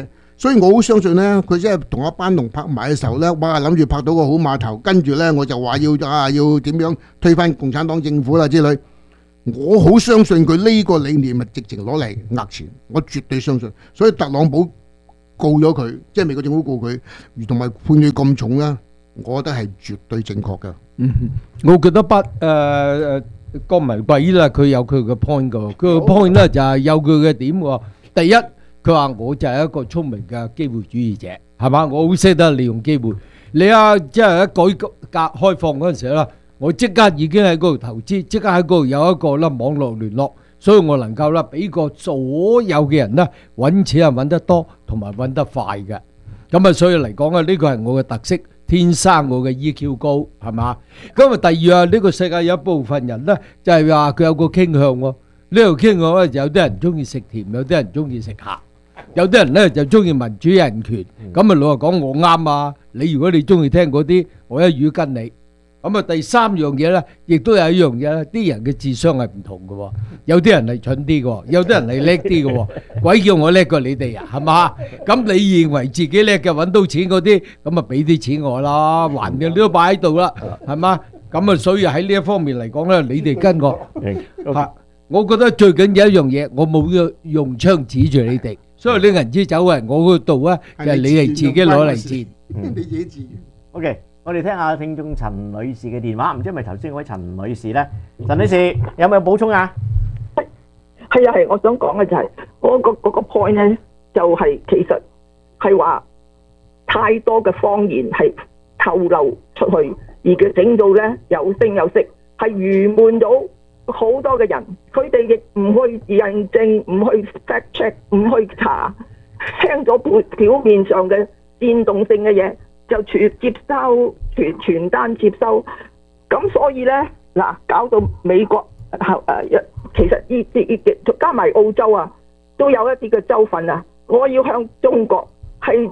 所以我好相信咧，佢即係同阿班農拍埋嘅時候咧，哇諗住拍到個好碼頭，跟住咧我就話要點樣推翻共產黨政府啦之類。我好相信佢呢個理念係直情攞嚟呃錢，我絕對相信。所以特朗普告咗佢，即係美國政府告佢，同埋判佢咁重啦，我覺得係絕對正確嘅。 我覺得郭文貴啦，佢有佢嘅 point 噶，佢個 point 咧就係有佢嘅點喎。第一，佢話我就係一個聰明嘅機會主義者，係嘛？我好識得利用機會。你啊，即係喺改革開放嗰陣時啦，我即刻已經喺嗰度投資，即刻喺嗰度有一個啦網絡聯絡，所以我能夠啦俾個所有嘅人咧揾錢係揾得多，同埋揾得快嘅。咁啊，所以嚟講啊，呢個係我嘅特色。天生我嘅 EQ 高，係嘛？咁啊，第二啊，呢個世界有一部分人咧，就係話佢有個傾向喎。呢個傾向咧，有啲人中意食甜，有啲人中意食鹹，有啲人咧就中意民主人權。咁啊，老實講，我啱啊！你如果你中意聽嗰啲，我一語跟你。咁啊，第三樣嘢咧，亦都有一樣嘢咧，啲人嘅智商係唔同嘅喎。有啲人係蠢啲嘅，有啲人係叻啲嘅。鬼叫我叻過你哋啊，係嘛？咁你認為自己叻嘅揾到錢嗰啲，咁啊俾啲錢我啦，還嘅都擺喺度啦，係嘛？咁啊，所以喺呢一方面嚟講咧，你哋跟我嚇，我覺得最緊要一樣嘢，我冇用槍指住你哋，所以你銀紙走喺我嗰度啊，就係你哋自己攞嚟賤。 你自己自願。 OK。我哋聽下聽眾陳女士嘅電話，唔知係咪頭先嗰位陳女士咧？陳女士有冇補充啊？ 係，我想講嘅就係嗰個 point 咧，就係其實係話太多嘅謊言係透露出去，而佢整到咧有聲有色，係愚悶到好多嘅人，佢哋亦唔去認證，唔去 fact check， 唔去查，聽咗表面上嘅煽動性嘅嘢。就接收傳單接收，咁所以咧嗱，搞到美國其實加埋澳洲啊，都有一啲嘅州份啊，我要向中國係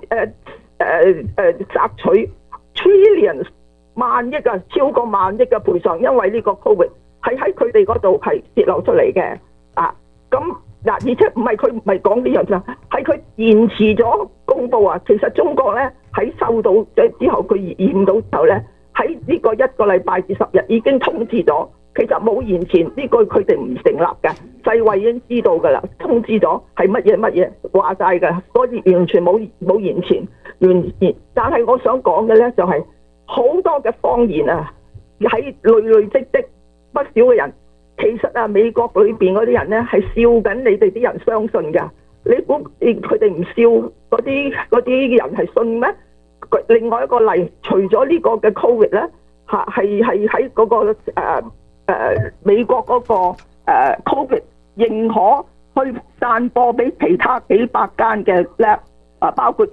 索取 trillions 萬億啊，超過萬億嘅賠償，因為呢個 Covid 係喺佢哋嗰度係泄露出嚟嘅啊，咁嗱，而且唔係佢唔係講呢樣啫，係佢延遲咗公佈啊。其實中國咧喺收到之後，佢驗到之後咧，喺呢個1個禮拜至10日已經通知咗。其實冇延前呢個佢哋唔成立嘅，世衛已經知道㗎啦，通知咗係乜嘢話晒㗎，所以完全冇延前。但係我想講嘅咧就係好多嘅謊言啊，喺累積不少嘅人。其實啊，美國裏邊嗰啲人咧係笑緊你哋啲人相信㗎。你估佢哋唔笑嗰啲人係信咩？另外一個例，除咗呢個嘅 Covid 咧，係喺嗰個美國嗰個Covid 認可去散播俾其他幾百間嘅 lab 包括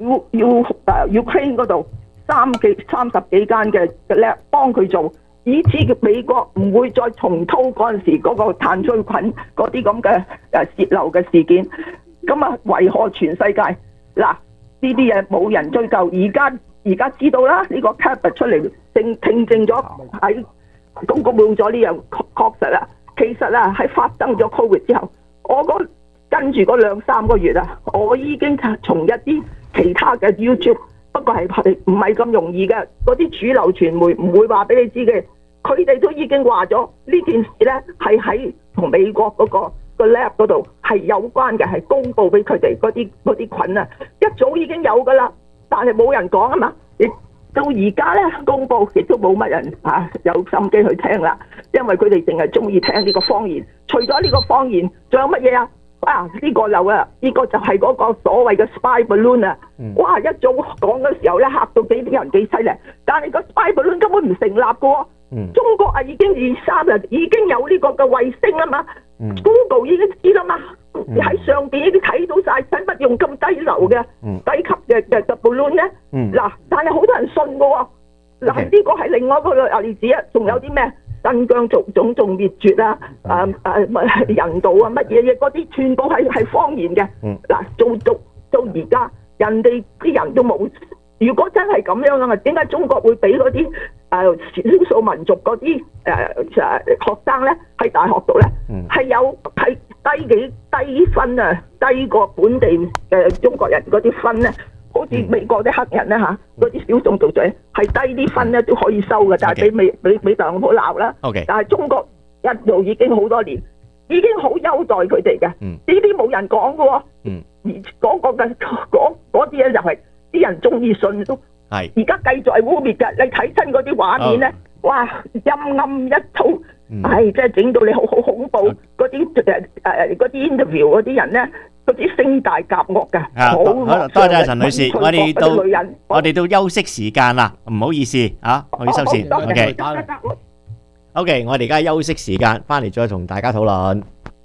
Ukraine 嗰度30幾間嘅 lab 幫佢做。以致美國唔會再重蹈嗰陣時嗰個炭疽菌嗰啲咁嘅泄漏嘅事件，咁啊為何全世界嗱呢啲嘢冇人追究？而家知道啦，呢個 Cabot 出嚟聽證咗喺公佈咗呢樣確實啦。其實啊喺發生咗 Covid 之後，我跟住嗰2-3個月啊，我已經從一啲其他嘅 YouTube， 不過係唔係咁容易嘅，嗰啲主流傳媒唔會話俾你知嘅。佢哋都已經話咗呢件事咧係喺同美國嗰個 lab 嗰度係有關嘅，係公佈俾佢哋嗰啲菌啊，一早已經有噶啦，但係冇人講啊嘛。亦到而家咧公佈，亦都冇乜人有心機去聽啦，因為佢哋淨係中意聽呢個謊言。除咗呢個謊言，仲有乜嘢啊？呢個漏啊！呢個就係嗰個所謂嘅 spy balloon 啊！哇！一早講嘅時候咧嚇到啲人幾犀利，但係個 spy balloon 根本唔成立嘅喎。中國啊已經2-3日已經有呢個嘅衛星啦嘛，Google 已經知啦嘛，喺上邊已經睇到晒，使乜用咁低流嘅低級嘅 balloon 咧？嗱，但係好多人信嘅喎。嗱，呢個係另外一個例子啊！仲有啲咩？新疆種滅絕啊！人道啊乜嘢嘢嗰啲全部係謊言嘅。嗱，到而家人哋啲人都冇。如果真係咁樣啊，點解中國會俾嗰啲少數民族嗰啲學生咧喺大學度咧係低分啊，低過本地嘅中國人嗰啲分咧，好似美國啲黑人咧嚇，嗰啲少數族裔係低啲分咧都可以收嘅，但係俾特朗普鬧啦。但係中國一路已經好多年，已經好優待佢哋嘅，呢啲冇人講嘅喎。而嗰個嘅嗰啲咧就係啲人中意信都，而家繼續係污蔑嘅。你睇親嗰啲畫面咧，哇陰暗一套。係，真係整到你好恐怖！嗰啲嗰啲 interview 嗰啲人咧，嗰啲聲大夾惡㗎，好多謝陳女士，我哋到休息時間啦，唔好意思啊，我要收線。OK， 我哋而家休息時間，翻嚟再同大家討論。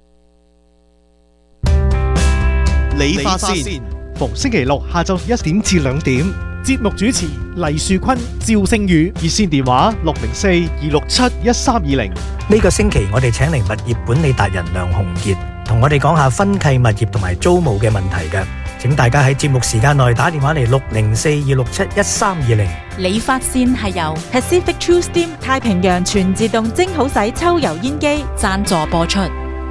理髮線，逢星期六下晝1點至2點，節目主持黎樹坤、趙星宇，熱線電話604-267-1320。 呢個星期我哋請嚟物業管理達人梁鴻傑，同我哋講下分契物業同埋租務嘅問題嘅。請大家喺節目時間內打電話嚟604-267-1320。 理髮線係由 Pacific True Steam 太平洋全自動蒸好洗抽油煙機贊助播出。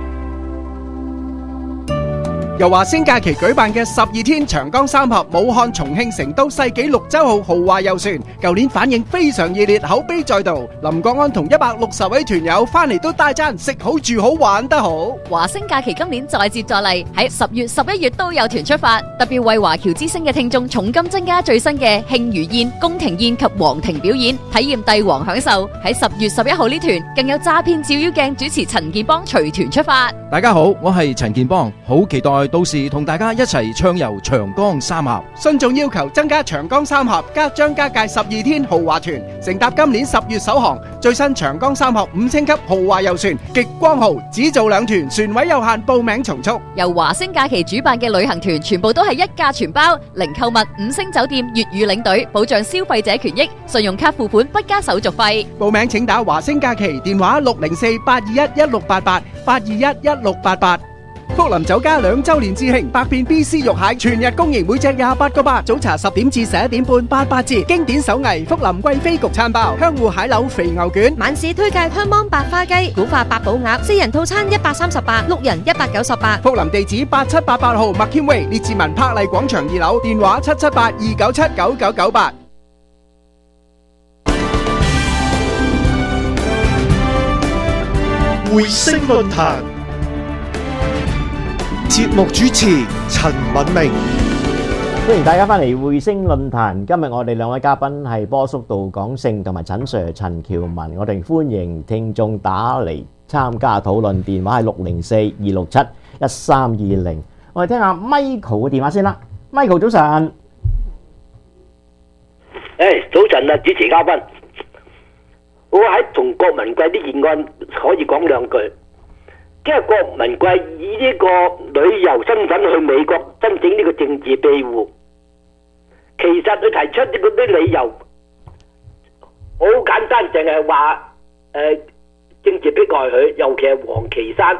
由華星假期舉辦嘅12天長江三峽武漢、重慶、成都世紀綠洲號豪華遊船，舊年反應非常熱烈，口碑再度。林國安同160位團友翻嚟都大讚食好住好玩得好。 華星假期今年再接再厲，喺10月、11月都有團出發，特別為華僑之星嘅聽眾重金增加最新嘅慶餘宴、宮廷宴及皇庭表演，體驗帝王享受。喺10月11號呢團更有詐騙照妖鏡主持陳建邦隨團出發。 大家好，我係陳建邦，好期待到時同大家一齊暢遊長江三峽。 信眾要求增加長江三峽加張家界12天豪華團，乘搭今年10月首航最新長江三峽5星級豪華遊船極光號，只做2團，船位有限，報名從速。 由華星假期主辦嘅旅行團全部都係一價全包，零購物、5星酒店、粵語領隊，保障消費者權益，信用卡付款不加手續費。 報名請打華星假期電話604-821-1688，821-1688。福林酒家2周年致慶，百變 BC 肉蟹全日供應，每隻28個8，早茶10點至11點半，88折。經典手藝福林貴妃焗餐包，香芋蟹柳肥牛卷。 晚市推介香芒白花雞、古法八寶鴨，4人套餐138，六人198。 福林地址8788號麥謙威列治文柏麗廣場2樓，電話778-297-9998。 匯星論壇節目主持陳敏明， 歡迎大家翻嚟匯星論壇。今日我哋2位嘉賓係波叔杜廣勝同埋陳 Sir 陳喬文，我哋歡迎聽眾打嚟參加討論，電話係604-267-1320。我哋聽下 Michael 嘅電話先啦。Michael 早晨。 早晨啊，主持嘉賓，我喺同郭文貴啲議案可以講2句。即係郭文貴以呢個旅遊身份去美國申請呢個政治庇護，其實佢提出嗰啲理由好簡單，淨係話政治迫害佢，尤其係黃岐山，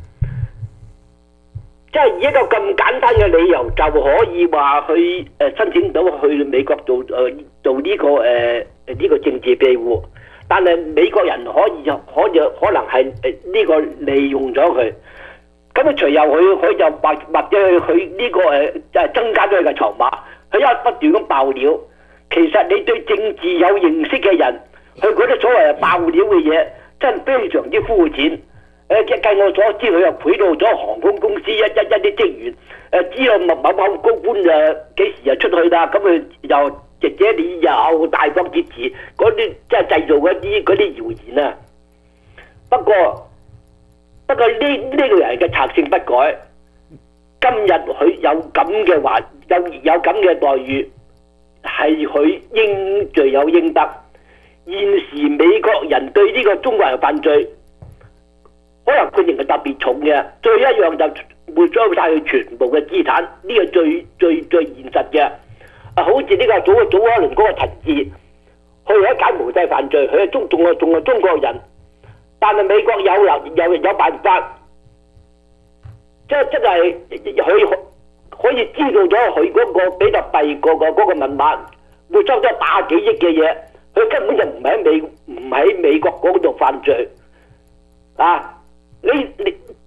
即係以一個咁簡單嘅理由就可以話去申請到去美國做呢個政治庇護。但係美國人可能係呢個利用咗佢，咁啊隨後佢就或者佢呢個增加咗佢嘅籌碼，佢一不斷咁爆料。其實你對政治有認識嘅人，佢嗰啲所謂爆料嘅嘢，真係非常之膚淺。據我所知，佢又賄賂咗航空公司一啲職員，知道某高官幾時就出去啦，咁佢又。或者你又大放厥詞，嗰啲即係製造嗰啲謠言啊。不過呢個人嘅賊性不改，今日佢有咁嘅話，有咁嘅待遇，係佢罪有應得。現時美國人對呢個中國人犯罪，可能佢認為特別重嘅，最一樣就會將晒佢全部嘅資產，呢個最現實嘅。好似呢個早一輪嗰個陳志，佢係柬埔寨犯罪，佢係仲係中國人，但係美國有辦法，即係佢可以知道咗佢嗰個比特幣嗰個密碼，會收咗100幾億嘅嘢，佢根本就唔喺美國嗰度犯罪啊！你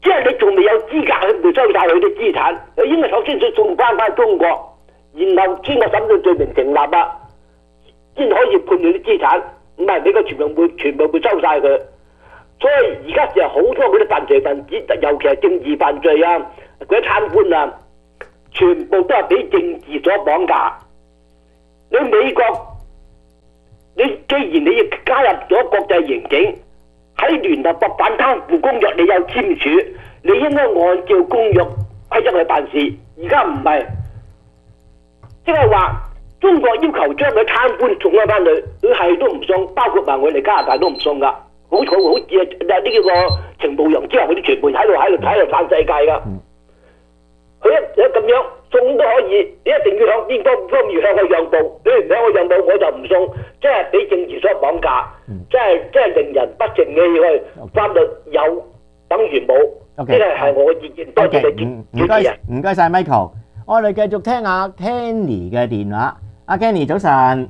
即係你仲未有資格去沒收晒佢啲資產，佢應該首先要送翻中國，然後經過審判罪名成立啦，先可以判斷啲資產，唔係美國全部沒收晒佢。所以而家就好多嗰啲犯罪分子，尤其係政治犯罪啊，嗰啲貪官啊，全部都係俾政治所綁架。你美國，你既然你要加入咗國際刑警，喺聯合國反貪腐公約你有簽署，你應該按照公約規則去辦事。而家唔係，即係話中國要求將佢貪官送翻翻去，佢係都唔送，包括埋我哋加拿大都唔送噶。好似呢個情報員之後，佢啲全部喺度反世界噶。佢一咁樣送都可以，你一定要向邊方面向佢讓步，你唔向我讓步我就唔送，即係俾政治所綁架，即係令人不成器去，法律有等於冇，呢個係我嘅意見。多謝你， 唔該晒 Michael， 我哋繼續聽下 Kenny 嘅電話。阿 Kenny 早晨，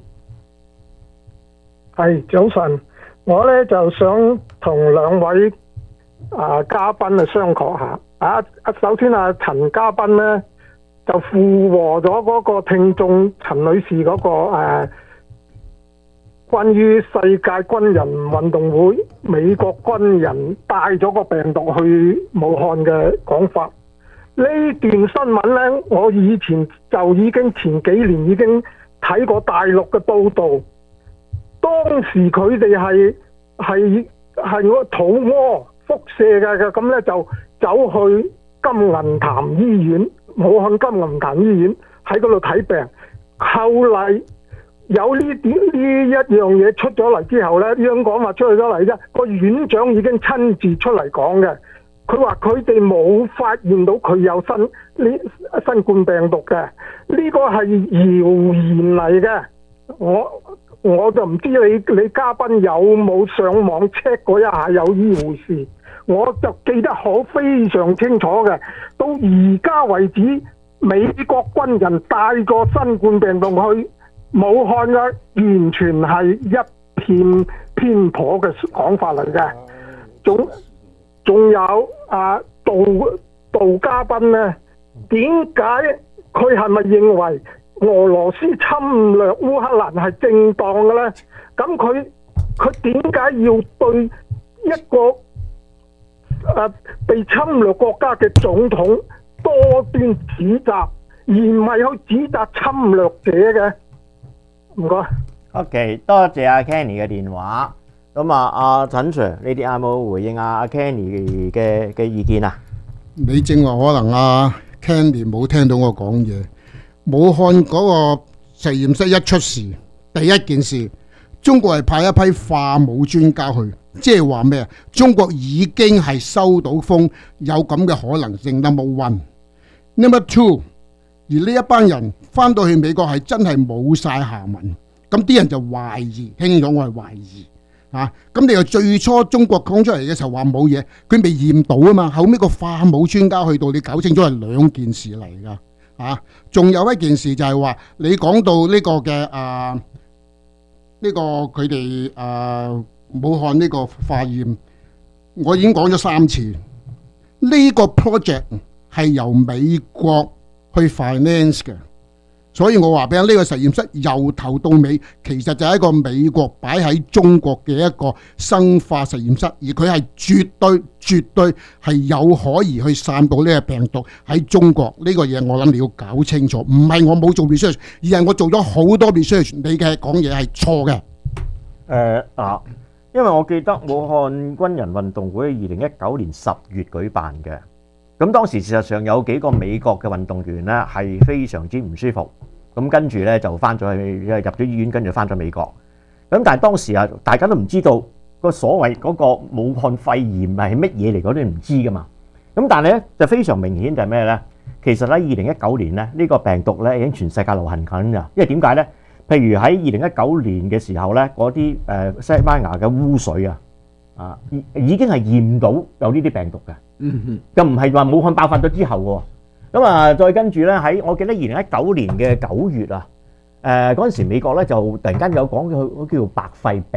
係早晨。我咧就想同兩位嘉賓去商榷下。首先陳嘉賓咧就附和咗嗰個聽眾陳女士嗰個關於世界軍人運動會美國軍人帶咗個病毒去武漢嘅講法。呢段新聞咧，我以前就已經前幾年已經睇過大陸嘅報導。當時佢哋係我肚屙輻射嘅，咁咧就走去金銀潭醫院，武漢金銀潭醫院喺嗰度睇病。後嚟有呢一樣嘢出咗嚟之後咧，呢種講話出去咗嚟啫，個院長已經親自出嚟講嘅。佢話佢哋冇發現到佢有新冠病毒嘅，呢個係謠言嚟嘅。我就唔知你嘉賓有冇上網 check 過一下有呢回事，我就記得非常清楚嘅。到而家為止，美國軍人帶個新冠病毒去武漢嘅，完全係一片偏頗嘅講法嚟嘅。仲有杜嘉賓呢，點解佢係咪認為俄羅斯侵略烏克蘭係正當嘅呢？咁佢點解要對一個被侵略國家嘅總統多端指責，而唔係去指責侵略者嘅？唔該。 OK， 多謝阿 Kenny 嘅電話。咁阿陳 Sir， 你哋有冇回應阿 Kenny 嘅意見啊？ 你正話可能阿 Kenny 冇聽到我講嘢。武漢嗰個實驗室一出事，第一件事，中國係派一批化武專家去，即係話咩啊？中國已經係收到風，有咁嘅可能性。Number one，Number two， 而呢一班人翻到去美國係真係冇晒下文，咁啲人就懷疑，輕咗我係懷疑啊。咁你又最初中國講出嚟嘅時候話冇嘢，佢未驗到啊嘛，後尾個化武專家去到，你搞清楚係兩件事嚟㗎。仲有一件事就係話，你講到呢個嘅呢個佢哋武漢呢個化驗，我已經講咗3次，呢個 project 係由美國去 finance 嘅，所以我話俾你，呢個實驗室由頭到尾其實就係一個美國擺喺中國嘅一個生化實驗室，而佢係絕對係有可疑去散布呢個病毒喺中國。呢個嘢我諗你要搞清楚，唔係我冇做 research， 而係我做咗好多 research， 你嘅講嘢係錯嘅。 因為我記得武漢軍人運動會2019年10月舉辦嘅，咁當時事實上有幾個美國嘅運動員呢係非常之唔舒服，咁跟住呢就翻咗去入咗醫院，跟住翻咗美國。咁但係當時大家都唔知道個所謂嗰個武漢肺炎係乜嘢嚟，嗰啲唔知噶嘛。咁但係呢就非常明顯就係咩呢？其實喺2019年呢個病毒呢已經全世界流行緊㗎。因為點解呢？譬如喺2019年嘅時候呢，嗰啲西班牙嘅污水已經係驗到有呢啲病毒嘅。就唔係話武漢爆發咗之後喎。咁再跟住呢，喺我記得2019年嘅9月嗰陣時美國呢就突然間有講叫白肺病。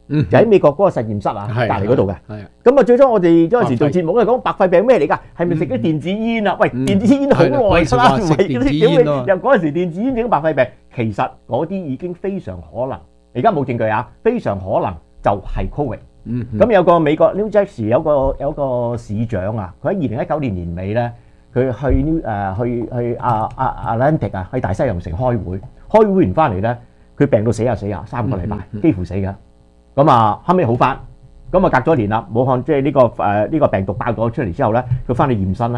就喺美國嗰個實驗室啊，隔離嗰度嘅。 係啊。 咁啊，最初我哋嗰陣時做節目咧講白肺病咩嚟㗎？係咪食啲電子煙啊？喂，電子煙好耐㗎啦，唔係嗰啲點會由嗰陣時電子煙整白肺病？其實嗰啲已經非常可能，而家冇證據啊，非常可能就係 Covid。咁有個美國 New Jersey 有個市長啊，佢喺2019年年尾咧，佢去Atlantic 啊，去大西洋城開會完翻嚟咧，佢病到死啊，3個禮拜，幾乎死㗎。咁啊，後尾好翻，咁啊隔咗年啦，武漢即係呢個病毒爆咗出嚟之後咧，佢翻去驗身啦。